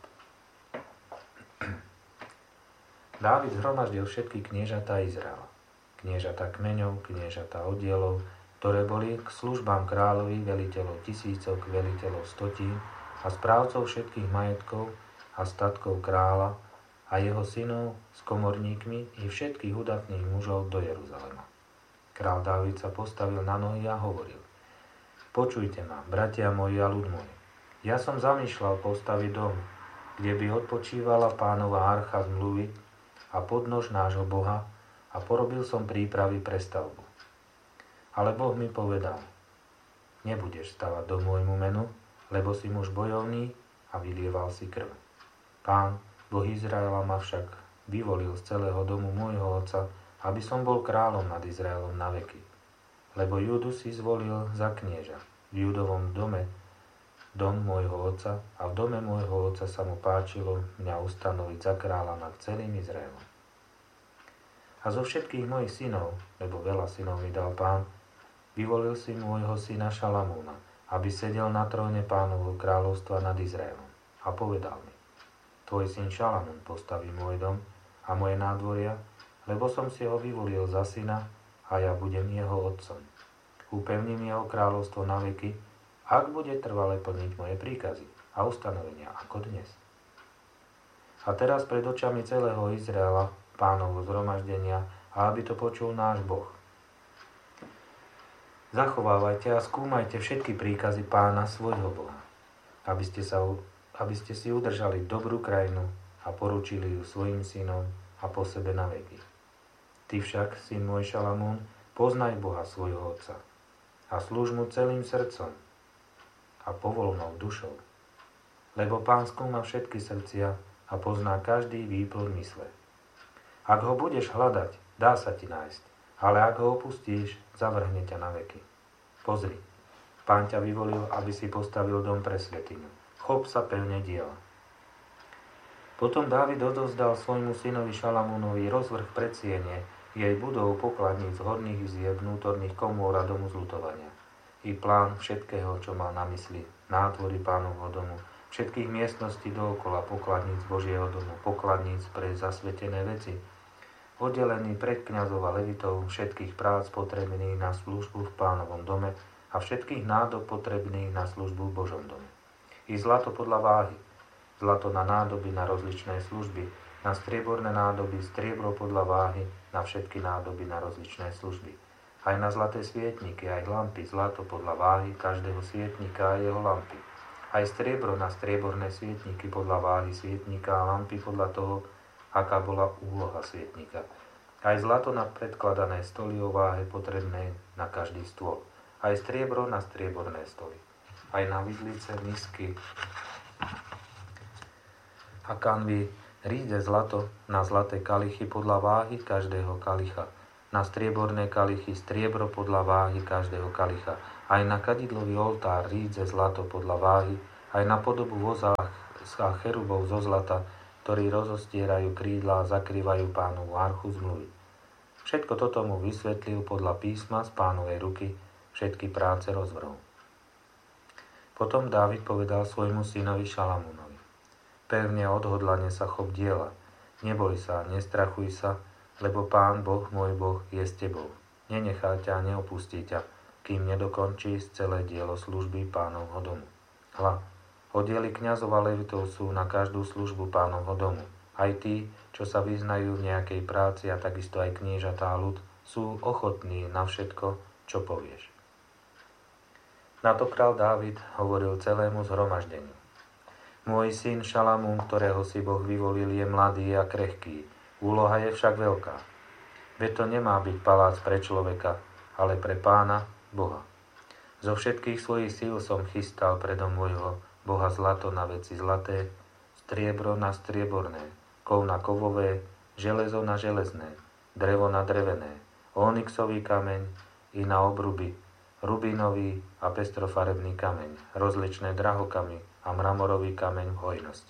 Dávid zhromaždil všetky kniežatá Izraela. Kniežatá kmeňov, kniežatá oddielov, ktoré boli k službám kráľovi, veliteľov tisícok, veliteľov stotín a správcov všetkých majetkov a statkov kráľa a jeho synov s komorníkmi i všetkých udatných mužov do Jeruzalema. Král Dávid sa postavil na nohy a hovoril: Počujte ma, bratia moji a ľud môj. Ja som zamýšľal postaviť dom, kde by odpočívala Pánova archa zmluvy a podnož nášho Boha, a porobil som prípravy pre stavbu. Ale Boh mi povedal: Nebudeš stavať dom môjmu menu, lebo si muž bojovný a vylieval si krv. Pán, Boh Izraela, ma však vyvolil z celého domu môjho otca, aby som bol kráľom nad Izraelom na veky. Lebo Júdu si zvolil za knieža. V Júdovom dome dom môjho otca, a v dome môjho otca sa mu páčilo mňa ustanoviť za kráľa nad celým Izraelom. A zo všetkých mojich synov, lebo veľa synov mi dal Pán, vyvolil si môjho syna Šalamúna, aby sedel na tróne Pánovho kráľovstva nad Izraelom. A povedal mi: Tvoj syn Šalamún postaví môj dom a moje nádvoria, lebo som si ho vyvolil za syna a ja budem jeho otcom. Upevním jeho kráľovstvo na veky, ak bude trvale plniť moje príkazy a ustanovenia ako dnes. A teraz pred očami celého Izraela, Pánovho zhromaždenia, a aby to počul náš Boh. Zachovávajte a skúmajte všetky príkazy Pána svojho Boha, aby ste si udržali dobrú krajinu a poručili ju svojim synom a po sebe na veky. Ty však, syn môj Šalamún, poznaj Boha svojho otca a slúž mu celým srdcom a povolnou dušou. Lebo Pán skúma všetky srdcia a pozná každý výplod mysle. Ak ho budeš hľadať, dá sa ti nájsť, ale ak ho opustíš, zavrhne ťa na veky. Pozri, Pán ťa vyvolil, aby si postavil dom pre svätyňu. Chop sa pevne diela. Potom Dávid odovzdal svojmu synovi Šalamúnovi rozvrh predsiene, jej budov, pokladníc, horných izieb, vnútorných komôr a domu zľutovania. I plán všetkého, čo mal na mysli, nátvory Pánovho domu, všetkých miestností dookola, pokladníc Božieho domu, pokladníc pre zasvetené veci, oddelený pred kňazov a levitov, všetkých prác potrebných na službu v Pánovom dome a všetkých nádob potrebných na službu v Božom dome. I zlato podľa váhy, zlato na nádoby na rozličné služby, na strieborné nádoby, striebro podľa váhy, na všetky nádoby na rozličné služby. Aj na zlaté svietniky, aj lampy, zlato podľa váhy každého svietnika a jeho lampy. Aj striebro na strieborné svietniky podľa váhy svietnika a lampy podľa toho, aká bola úloha svietnika. Aj zlato na predkladané stoly o váhe potrebné na každý stôl. Aj striebro na strieborné stoly. Aj na vidlice, misky a kanvy Ríde zlato na zlaté kalichy podľa váhy každého kalicha, na strieborné kalichy striebro podľa váhy každého kalicha, aj na kadidlový oltár rídze zlato podľa váhy, aj na podobu voza a cherubov zo zlata, ktorí rozostierajú krídla a zakrývajú Pánovu archu zmluvy. Všetko toto mu vysvetlil podľa písma z Pánovej ruky, všetky práce rozvrhol. Potom Dávid povedal svojmu synovi Šalamúnovi: Pevne odhodlane sa chop diela, neboj sa, nestrachuj sa, lebo Pán Boh, môj Boh, je s tebou. Nenechá ťa a neopustí ťa, kým nedokončíš celé dielo služby Pánovho domu. Hľa, oddiely kňazov a levitov sú na každú službu Pánovho domu. Aj tí, čo sa vyznajú v nejakej práci, a takisto aj kniežatá a ľud, sú ochotní na všetko, čo povieš. Na to král Dávid hovoril celému zhromaždeniu: Môj syn Šalamún, ktorého si Boh vyvolil, je mladý a krehký. Úloha je však veľká. Veď to nemá byť palác pre človeka, ale pre Pána, Boha. Zo všetkých svojich síl som chystal predo môjho Boha zlato na veci zlaté, striebro na strieborné, kov na kovové, železo na železné, drevo na drevené, onyxový kameň i na obruby, rubínový a pestrofarebný kameň, rozličné drahokamy a mramorový kameň v hojnosti.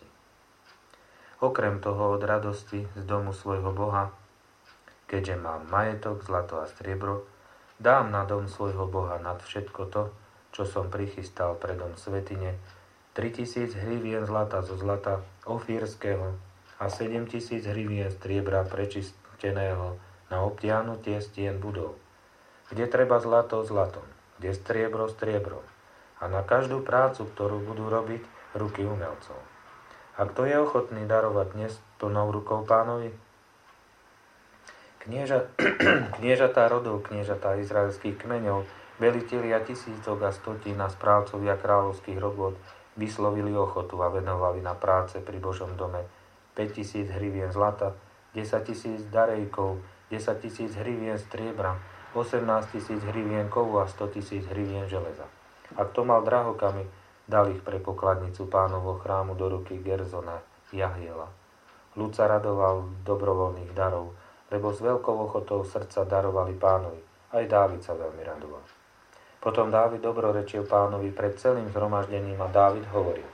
Okrem toho od radosti z domu svojho Boha, keďže mám majetok, zlato a striebro, dám na dom svojho Boha nad všetko to, čo som prichystal pre dom svätyne, 3000 hrivien zlata zo zlata ofírskeho a 7000 hrivien striebra prečisteného na obtiahnutie stien budov, kde treba zlato zlatom, kde striebro striebrom, a na každú prácu, ktorú budú robiť ruky umelcov. A kto je ochotný darovať dnes plnou rukou Pánovi? Kniežatá rodov, kniežatá izraelských kmeňov, velitelia tisícok a stotín a správcovia kráľovských robôt vyslovili ochotu a venovali na práce pri Božom dome 5000 hrivien zlata, 10 000 darejkov, 10 000 hrivien striebra, 18 000 hrivien kovu a 100 000 hrivien železa. A kto mal drahokamy, dal ich pre pokladnicu Pánovho chrámu do ruky Gerzona Jahiela. Ľud sa radoval dobrovoľných darov, lebo s veľkou ochotou srdca darovali Pánovi. Aj Dávid sa veľmi radoval. Potom Dávid dobrorečil Pánovi pred celým zhromaždením a Dávid hovoril: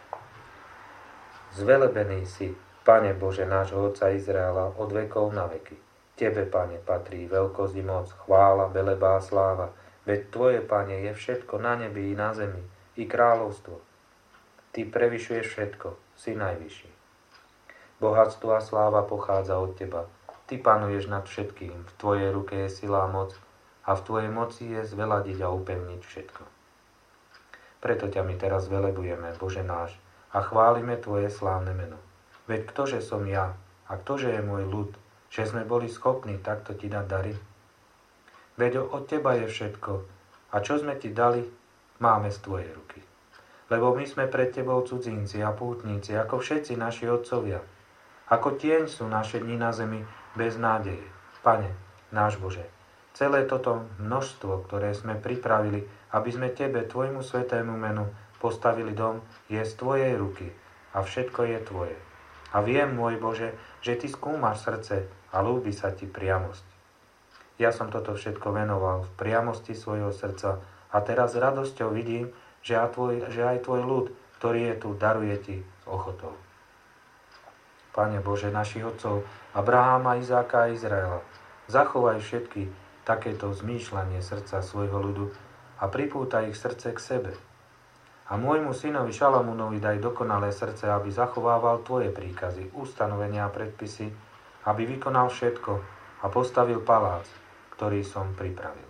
Zvelebený si, Pane Bože nášho Otca Izraela, od vekov na veky. Tebe, Pane, patrí veľkosť i moc, chvála, veleba a sláva. Veď Tvoje, Pane, je všetko na nebi i na zemi, i kráľovstvo. Ty prevyšuješ všetko, si najvyšší. Bohatstvo a sláva pochádza od Teba. Ty panuješ nad všetkým, v Tvojej ruke je sila a moc, a v Tvojej moci je zveladiť a upevniť všetko. Preto ťa my teraz velebujeme, Bože náš, a chválime Tvoje slávne meno. Veď ktože som ja, a ktože je môj ľud, že sme boli schopní takto Ti dať dary? Veď od Teba je všetko, a čo sme Ti dali, máme z Tvojej ruky. Lebo my sme pred Tebou cudzinci a pútnici, ako všetci naši otcovia. Ako tieň sú naše dni na zemi bez nádeje. Pane, náš Bože, celé toto množstvo, ktoré sme pripravili, aby sme Tebe, Tvojmu svätému menu, postavili dom, je z Tvojej ruky a všetko je Tvoje. A viem, môj Bože, že Ty skúmaš srdce a ľúbi sa Ti priamosť. Ja som toto všetko venoval v priamosti svojho srdca a teraz s radosťou vidím, že aj Tvoj ľud, ktorý je tu, daruje Ti s ochotou. Pane Bože našich otcov, Abraháma, Izáka a Izraela, zachovaj všetky takéto zmýšľanie srdca svojho ľudu a pripútaj ich srdce k sebe. A môjmu synovi Šalamúnovi daj dokonalé srdce, aby zachovával Tvoje príkazy, ustanovenia a predpisy, aby vykonal všetko a postavil palác, ktorý som pripravil.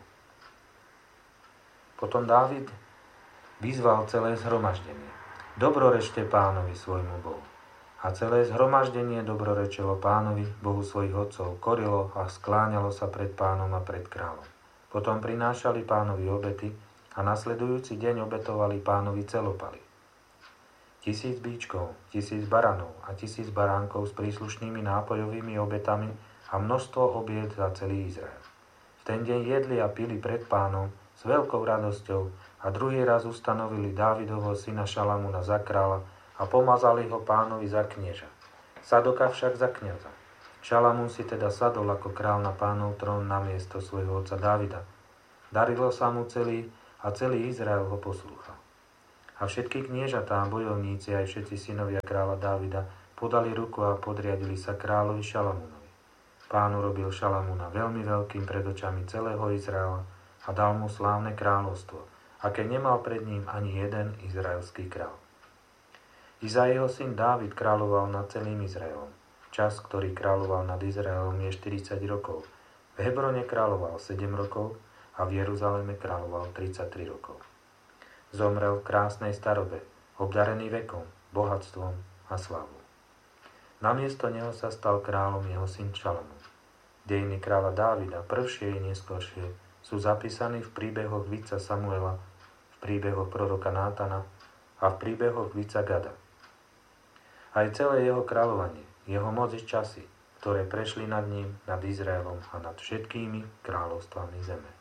Potom Dávid vyzval celé zhromaždenie: Dobrorečte Pánovi svojmu Bohu. A celé zhromaždenie dobrorečilo Pánovi, Bohu svojich otcov, korilo a skláňalo sa pred Pánom a pred kráľom. Potom prinášali Pánovi obety a nasledujúci deň obetovali Pánovi celopaly. 1000 bíčkov, 1000 baranov a 1000 baránkov s príslušnými nápojovými obetami a množstvo obied za celý Izrael. V ten deň jedli a pili pred Pánom s veľkou radosťou a druhý raz ustanovili Dávidovho syna Šalamúna za kráľa a pomazali ho Pánovi za knieža. Sadoka však za kňaza. Šalamún si teda sadol ako král na pánov trón namiesto svojho otca Dávida. Darilo sa mu celý Izrael ho poslúchal. A všetky kniežatá, bojovníci aj všetci synovia kráľa Dávida podali ruku a podriadili sa kráľovi Šalamúnovi. Pán urobil Šalamúna veľmi veľkým pred očami celého Izraela a dal mu slávne kráľovstvo, aké nemal pred ním ani jeden izraelský král. Izaiho syn Dávid kráľoval nad celým Izraelom. Čas, ktorý kráľoval nad Izraelom, je 40 rokov. V Hebrone kráľoval 7 rokov a v Jeruzaleme kráľoval 33 rokov. Zomrel v krásnej starobe, obdarený vekom, bohatstvom a slávou. Namiesto neho sa stal kráľom jeho syn Šalamún. Dejiny kráľa Dávida, prvšie i neskoršie, sú zapísaní v príbehoch víca Samuela, v príbehoch proroka Nátana a v príbehoch víca Gada. Aj celé jeho kráľovanie, jeho moc i časy, ktoré prešli nad ním, nad Izraelom a nad všetkými kráľovstvami zeme.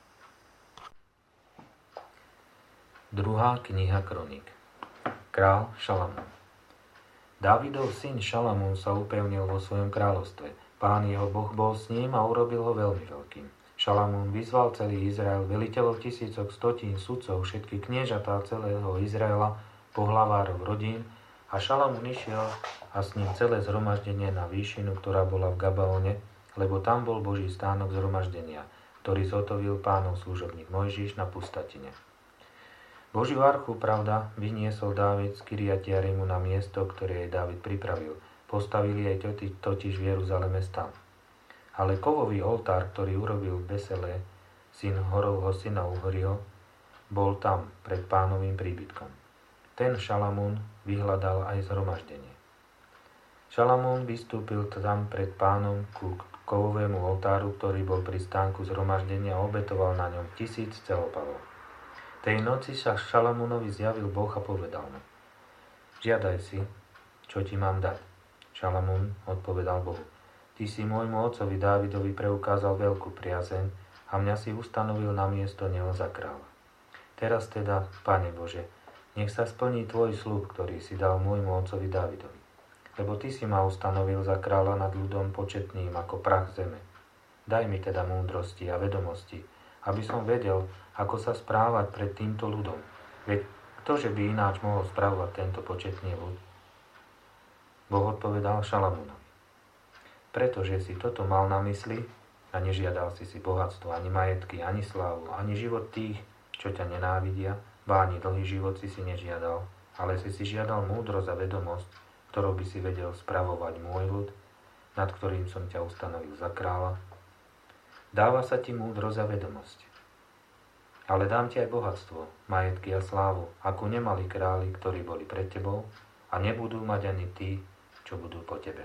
Druhá kniha Kroník. Král Šalamún. Dávidov syn Šalamún sa upevnil vo svojom kráľovstve. Pán jeho Boh bol s ním a urobil ho veľmi veľkým. Šalamún vyzval celý Izrael, veliteľov tisícok, stotín, sudcov, všetky kniežatá celého Izraela, pohlavárov rodín, a Šalamún išiel a s ním celé zhromaždenie na výšinu, ktorá bola v Gabaone, lebo tam bol Boží stánok zhromaždenia, ktorý zhotovil Pánov služobník Mojžiš na pustatine. Božiu archu, pravda, vyniesol Dávid z Kiriat Jarimu na miesto, ktoré jej Dávid pripravil. Postavili jej totiž v Jeruzaleme stan. Ale kovový oltár, ktorý urobil Beselé, syn Horovho syna Uhriho, bol tam pred Pánovým príbytkom. Ten Šalamún vyhľadal aj zhromaždenie. Šalamún vystúpil tam pred Pánom ku kovovému oltáru, ktorý bol pri stánku zhromaždenia a obetoval na ňom 1000 celopalov. Tej noci sa Šalamúnovi zjavil Boh a povedal mu: Žiadaj si, čo ti mám dať. Šalamún odpovedal Bohu: Ty si môjmu otcovi Dávidovi preukázal veľkú priazeň a mňa si ustanovil na miesto neho za kráľa. Teraz teda, Pane Bože, nech sa splní tvoj sľub, ktorý si dal môjmu otcovi Dávidovi. Lebo ty si ma ustanovil za kráľa nad ľudom početným ako prach zeme. Daj mi teda múdrosti a vedomosti, aby som vedel, ako sa správať pred týmto ľudom. Veď ktože by ináč mohol správať tento početný ľud? Boh odpovedal Šalamúnovi: Pretože si toto mal na mysli a nežiadal si bohatstvo, ani majetky, ani slávu, ani život tých, čo ťa nenávidia, ba ani dlhý život si nežiadal, ale si žiadal múdrosť a vedomosť, ktorou by si vedel spravovať môj ľud, nad ktorým som ťa ustanovil za kráľa. Dáva sa ti múdrosť a vedomosť. Ale dám ti aj bohatstvo, majetky a slávu, ako nemali králi, ktorí boli pred tebou, a nebudú mať ani tí, čo budú po tebe.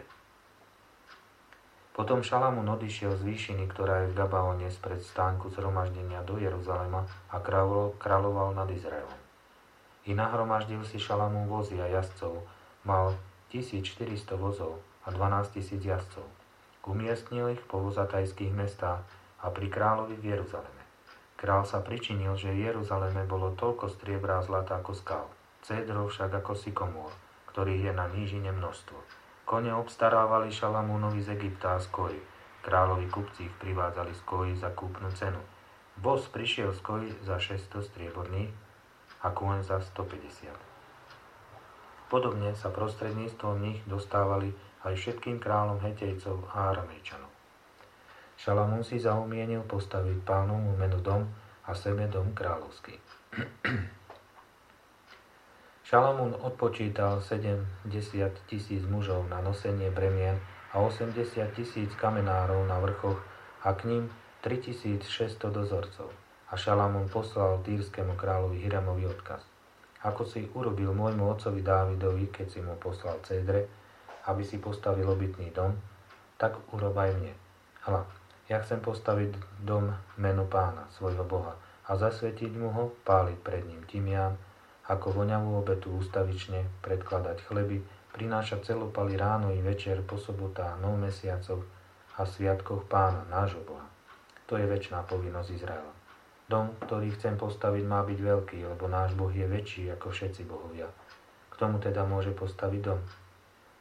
Potom Šalamún odišiel z výšiny, ktorá je v Gabaone spred stánku zhromaždenia do Jeruzalema a kráľoval nad Izraelom. I nahromaždil si Šalamún vozy a jazdcov, mal 1400 vozov a 12 000 jazdcov. Umiestnil ich po vozatajských mestách a pri kráľovi v Jeruzaleme. Král sa pričinil, že v Jeruzaleme bolo toľko striebra a zlata ako skál, cédrov však ako sykomôr, ktorých je na nížine množstvo. Kone obstarávali Šalamúnovi z Egypta a z Koji. Kráľovi kupci ich privádzali z Koji za kúpnu cenu. Voz prišiel z Koji za 600 strieborných a kôň za 150. Podobne sa prostredníctvom nich dostávali aj všetkým kráľom Hetejcov a Aramejčanov. Šalamún si zaumienil postaviť Pánovmu menu dom a sebe dom kráľovský. Šalamún odpočítal 70 000 mužov na nosenie bremien a 80 000 kamenárov na vrchoch a k ním 3600 dozorcov. A Šalamún poslal týrskému kráľovi Hiramovi odkaz: Ako si urobil môjmu otcovi Dávidovi, keď si mu poslal cédre, aby si postavil obytný dom, tak urob aj mne. Hľa, ja chcem postaviť dom menu Pána, svojho Boha, a zasvetiť mu ho, páliť pred ním tymián, ako voňavú obetu ústavične, predkladať chleby, prinášať celopaly ráno i večer po sobotách, nov mesiacoch a sviatkoch Pána, nášho Boha. To je večná povinnosť Izraela. Dom, ktorý chcem postaviť, má byť veľký, lebo náš Boh je väčší ako všetci bohovia. K tomu teda môže postaviť dom.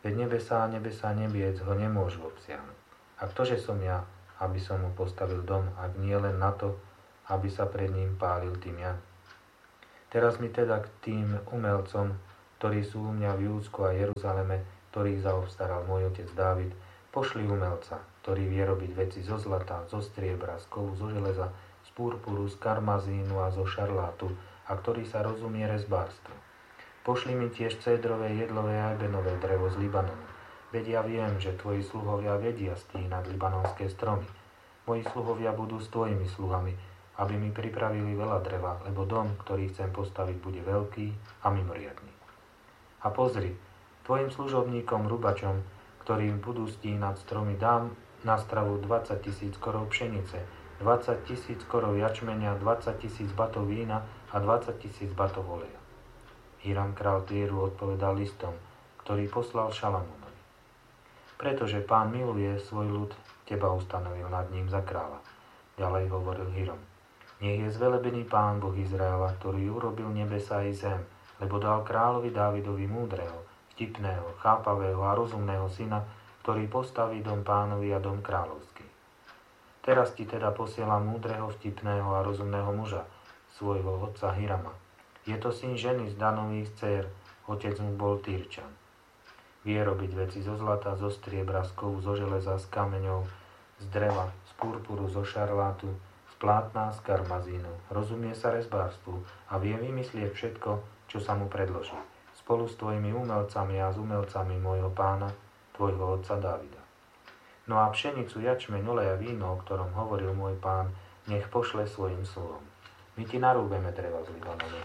Veď nebesá a nebesá nebiec ho nemôžu obsiahnuť. A ktože som ja, aby som mu postavil dom, ak nie len na to, aby sa pred ním pálil tymian? Teraz mi teda k tým umelcom, ktorí sú u mňa v Júdsku a Jeruzaleme, ktorých zaobstaral môj otec Dávid, pošli umelca, ktorý vie robiť veci zo zlata, zo striebra, z kovu, zo železa, z purpuru, z karmazínu a zo šarlátu, a ktorý sa rozumie rezbárstvu. Pošli mi tiež cédrové, jedlové a ebenové drevo z Libanonu. Veď ja viem, že tvoji sluhovia vedia stínať libanonské stromy. Moji sluhovia budú s tvojimi sluhami, aby mi pripravili veľa dreva, lebo dom, ktorý chcem postaviť, bude veľký a mimoriadny. A pozri, tvojim služobníkom, rubačom, ktorým budú stínať stromy, dám na stravu 20 000 korov pšenice, 20 000 korov jačmenia, 20 000 batov vína a 20 000 batov oleja. Hiram král Týru odpovedal listom, ktorý poslal Šalamúnovi. Pretože Pán miluje svoj ľud, teba ustanovil nad ním za kráľa. Ďalej hovoril Hiram. Nech je zvelebený Pán Boh Izraela, ktorý urobil nebesá i zem, lebo dal kráľovi Dávidovi múdreho, vtipného, chápavého a rozumného syna, ktorý postaví dom Pánovi a dom kráľovský. Teraz ti teda posielam múdreho, vtipného a rozumného muža, svojho otca Hirama. Je to syn ženy z Danových dcér, otec mu bol Týrčan. Vie robiť veci zo zlata, zo striebra, z kovu, zo železa, z kameňov, z dreva, z purpuru, zo šarlátu, z plátna, z karmazínu. Rozumie sa rezbárstvu a vie vymyslieť všetko, čo sa mu predloží. Spolu s tvojimi umelcami a s umelcami môjho pána, tvojho otca Dávida. No a pšenicu, jačmeň, olej a víno, o ktorom hovoril môj pán, nech pošle svojim sluhom. My ti narúbeme dreva z Libanonu.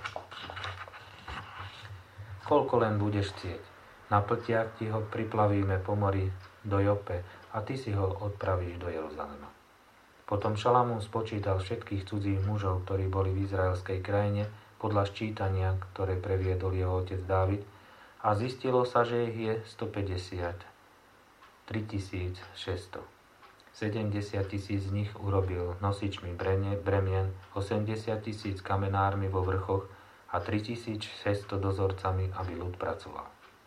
Koľko len budeš chcieť. Na pltiach ti ho priplavíme po mori do Jope a ty si ho odpravíš do Jeruzalema. Potom Šalamún spočítal všetkých cudzích mužov, ktorí boli v izraelskej krajine, podľa ščítania, ktoré previedol jeho otec Dávid, a zistilo sa, že ich je 153 600. 70 000 z nich urobil nosičmi bremien, 80 000 kamenármi vo vrchoch a 3600 dozorcami, aby ľud pracoval.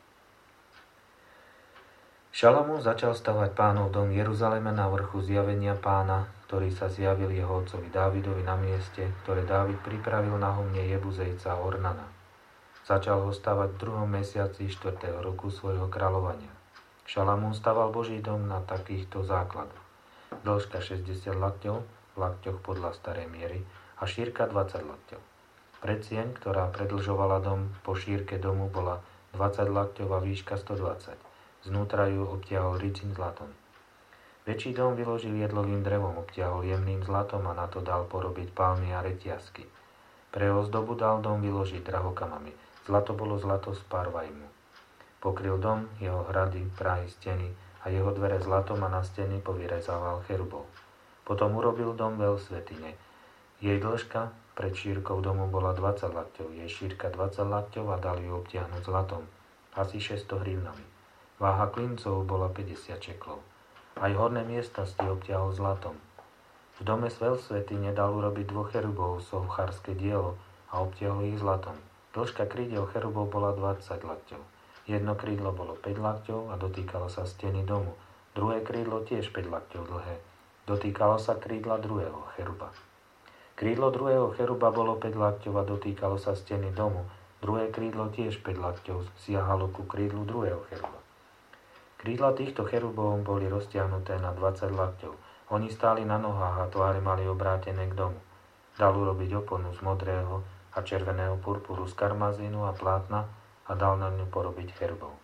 Šalamún začal stavať Pánov dom v Jeruzaleme na vrchu zjavenia Pána, ktorý sa zjavil jeho otcovi Dávidovi na mieste, ktoré Dávid pripravil na humne Jebuzejca Ornana. Začal ho stavať v 2. mesiaci 4. roku svojho kráľovania. Šalamún staval Boží dom na takýchto základoch. Dĺžka 60 lakťov, v lakťoch podľa starej miery, a šírka 20 lakťov. Predsieň, ktorá predĺžovala dom po šírke domu, bola 20 lakťov a výška 120. Znútra ju obtiahol ricím zlatom. Väčší dom vyložil jedlovým drevom, obtiahol jemným zlatom a na to dal porobiť palmy a reťazky. Pre ozdobu dal dom vyložiť drahokamami. Zlato bolo zlato z Parvajmu. Pokryl dom, jeho hrady, prahy, steny a jeho dvere zlatom a na steny povyrezával cherubov. Potom urobil dom veľ svätyne. Jej dĺžka pred šírkou domu bola 20 lakťov, jej šírka 20 lakťov a dali ju obtiahnuť zlatom, asi 600 hrivnami. Váha klincov bola 50 čeklov. Aj horné miestnosti obtiahol zlatom. V dome veľsvätyne dal urobiť 2 cherubov, sovchárske dielo, a obtiahol ich zlatom. Dĺžka krídel cherubov bola 20 lakťov. Jedno krídlo bolo 5 lakťov a dotýkalo sa steny domu. Druhé krídlo tiež 5 lakťov dlhé. Dotýkalo sa krídla druhého cheruba. Krídlo druhého cheruba bolo 5 lakťov a dotýkalo sa steny domu. Druhé krídlo tiež 5 lakťov siahalo ku krídlu druhého cheruba. Krídla týchto cherubov boli roztiahnuté na 20 lakťov. Oni stáli na nohách a tváre mali obrátené k domu. Dal urobiť oponu z modrého a červeného purpuru, z karmazínu a plátna, a dal na ňu porobiť cherubov.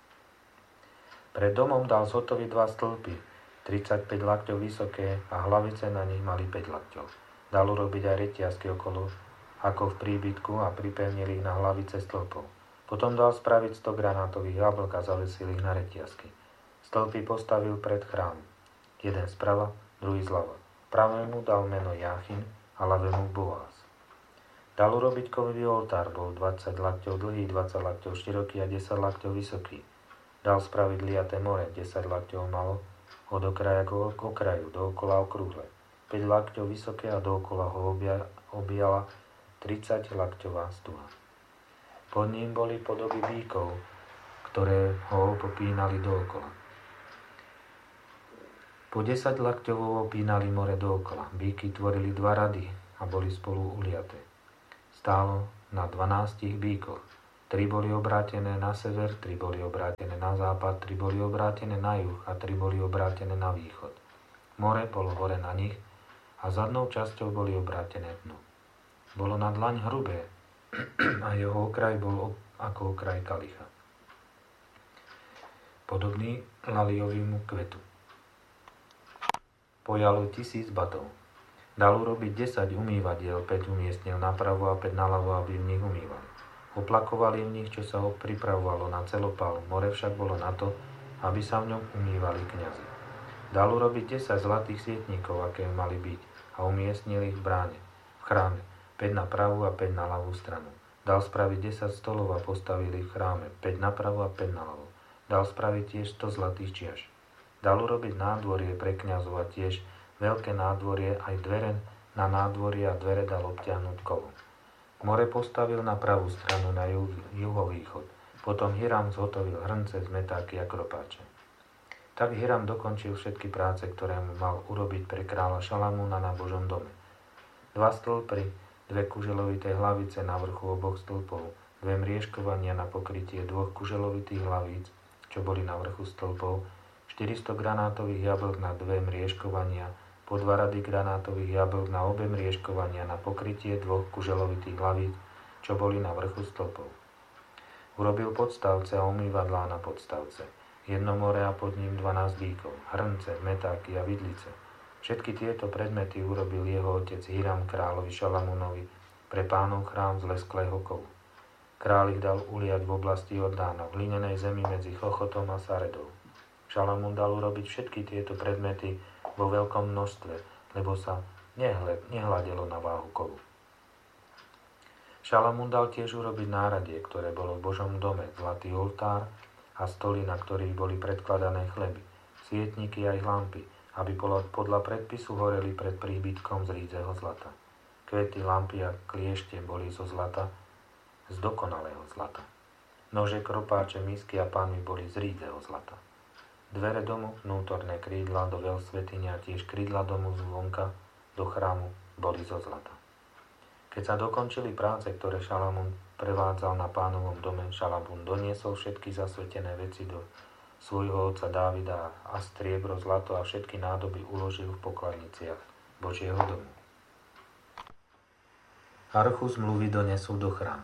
Pred domom dal zhotoviť 2 stĺpy, 35 lakťov vysoké, a hlavice na nich mali 5 lakťov. Dal urobiť aj reťazky okolo, ako v príbytku, a pripevnil ich na hlavice stĺpov. Potom dal spraviť 100 granátových jablk a zavesil ich na reťazky. Stĺpy postavil pred chrám. Jeden sprava, druhý zľava. Pravému dal meno Jáchin a ľavému Boaz. Dal urobiť kovový oltár, bol 20 lakťov dlhý, 20 lakťov široký a 10 lakťov vysoký. Dal spraviť liaté more, 10 lakťov malo, od okraja k okraju, dookola okrúhle. 5 lakťov vysoké a dookola ho objala 30 lakťová stuha. Pod ním boli podoby bíkov, ktoré ho popínali dookola. Po 10 lakťov opínali more dookola. Bíky tvorili 2 rady a boli spolu uliaté. Stálo na 12 bíkoch. 3 boli obrátené na sever, 3 boli obrátené na západ, 3 boli obrátené na juh a 3 boli obrátené na východ. More bolo hore na nich a zadnou časťou boli obrátené dnu. Bolo na dlaň hrubé a jeho okraj bol ako okraj kalicha, podobný laliovému kvetu. Pojalo 1000 batov. Dal urobiť 10 umývadiel, 5 umiestnil napravo a 5 naľavo, aby v nich umývali. Oplakovali v nich, čo sa ho pripravovalo na celopál. More však bolo na to, aby sa v ňom umývali kňazi. Dal urobiť 10 zlatých sietníkov, aké mali byť, a umiestnil ich v bráne, v chráme, 5 na pravú a 5 na ľavú stranu. Dal spraviť 10 stolov a postavili v chráme, 5 na pravú a 5 na ľavú. Dal spraviť tiež 100 zlatých čiaš. Dal urobiť nádvorie pre kňazov a tiež veľké nádvorie, aj dvere na nádvorie a dvere dal obťahnuť kovom. More postavil na pravú stranu na juhovýchod. Potom Hiram zhotovil hrnce, zmetáky a kropáče. Tak Hiram dokončil všetky práce, ktoré mu mal urobiť pre kráľa Šalamúna na Božom dome. 2 stĺpy, 2 kuželovité hlavice na vrchu oboch stĺpov, 2 mriežkovania na pokrytie 2 kuželovitých hlavíc, čo boli na vrchu stĺpov, 400 granátových jablk na 2 mriežkovania, po 2 rady granátových jablk na obe mriežkovania na pokrytie 2 kuželovitých hlavíc, čo boli na vrchu stĺpov. Urobil podstavce a umývadlá na podstavce, 1 more a pod ním 12 bíkov, hrnce, metáky a vidlice. Všetky tieto predmety urobil jeho otec Hiram kráľovi Šalamúnovi pre Pánov chrám z lesklého kovu. Kráľ ich dal uliať v oblasti Jordána, v hlinenej zemi medzi Chochotom a Saredou. Šalamún dal urobiť všetky tieto predmety vo veľkom množstve, lebo sa nehľadelo na váhu kovu. Šalamún dal tiež urobiť náradie, ktoré bolo v Božom dome, zlatý oltár a stoly, na ktorých boli predkladané chleby, svietniky aj lampy, aby podľa predpisu horeli pred príbytkom z rídzeho zlata. Kvety, lampy a kliešte boli zo zlata, z dokonalého zlata. Nože, kropáče, misky a panvy boli z rídzeho zlata. Dvere domu, vnútorné krídla do veľsvätyne a tiež krídla domu zvonka do chrámu boli zo zlata. Keď sa dokončili práce, ktoré Šalamún prevádzal na Pánovom dome, Šalamún doniesol všetky zasvetené veci do svojho otca Dávida a striebro, zlato a všetky nádoby uložil v pokladniciach Božieho domu. Archu zmluvy donesú do chrámu.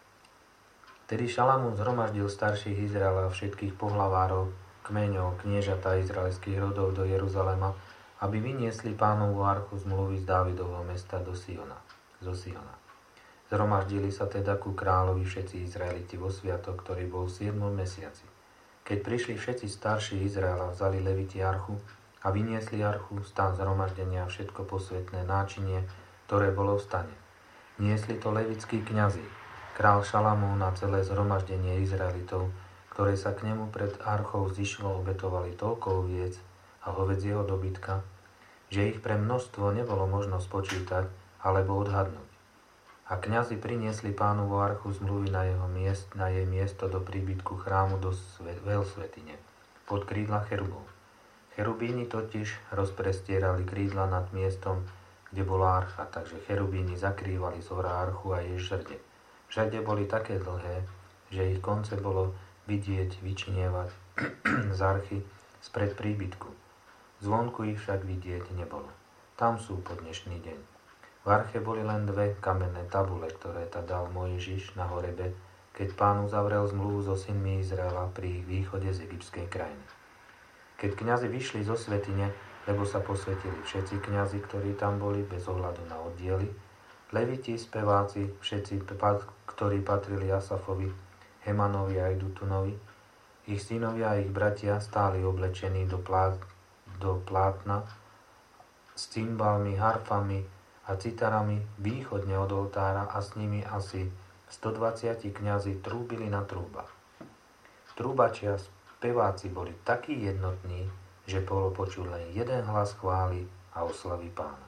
Tedy Šalamún zhromaždil starších Izraela a všetkých pohlavárov, kmeňov, kniežatá izraelských rodov do Jeruzalema, aby vyniesli Pánovu archu zmluvy z Dávidovho mesta zo Siona. Zhromaždili sa teda ku kráľovi všetci Izraeliti vo sviatok, ktorý bol v 7. mesiaci. Keď prišli všetci starší Izraela, vzali leviti archu a vyniesli archu, stan zhromaždenia a všetko posvätné náčinie, ktoré bolo v stane. Niesli to levitskí kňazi, král Šalamún a celé zhromaždenie Izraelitov, ktoré sa k nemu pred archou zišlo, obetovali toľko oviec a hovedzieho dobytka, že ich pre množstvo nebolo možno spočítať alebo odhadnúť. A kňazi priniesli Pánovu archu zmluvy na jej miesto do príbytku chrámu do veľsvätyne, pod krídla cherubov. Cherubíni totiž rozprestierali krídla nad miestom, kde bola archa, takže cherubíni zakrývali zhora archu a jej žrde. Žrde boli také dlhé, že ich konce bolo vidieť, vyčnievať z archy spred príbytku. Zvonku ich však vidieť nebolo. Tam sú po dnešný deň. V arche boli len 2 kamenné tabule, ktoré dal Mojžiš na horebe, keď Pán uzavrel zmluvu so synmi Izraela pri ich východe z egyptskej krajiny. Keď kňazi vyšli zo svätyne, lebo sa posvetili všetci kňazi, ktorí tam boli, bez ohľadu na oddiely, leviti, speváci, všetci, ktorí patrili Asafovi, Hemanovi a Jedutunovi, ich synovia a ich bratia stáli oblečení do plátna s cymbalmi, harfami a citarami východne od oltára a s nimi asi 120 kňazi trúbili na trúbach. Trúbači a speváci boli takí jednotní, že bolo počuť len jeden hlas chvály a oslavy Pána.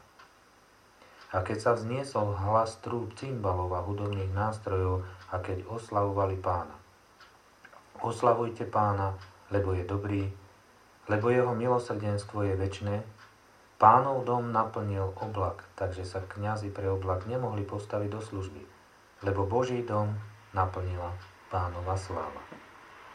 A keď sa vzniesol hlas trúb, cymbalov a hudobných nástrojov a keď oslavovali Pána, Oslavujte Pána, lebo je dobrý, lebo jeho milosrdenstvo je večné. Pánov dom naplnil oblak, takže sa kňazi pre oblak nemohli postaviť do služby, lebo Boží dom naplnila Pánova sláva.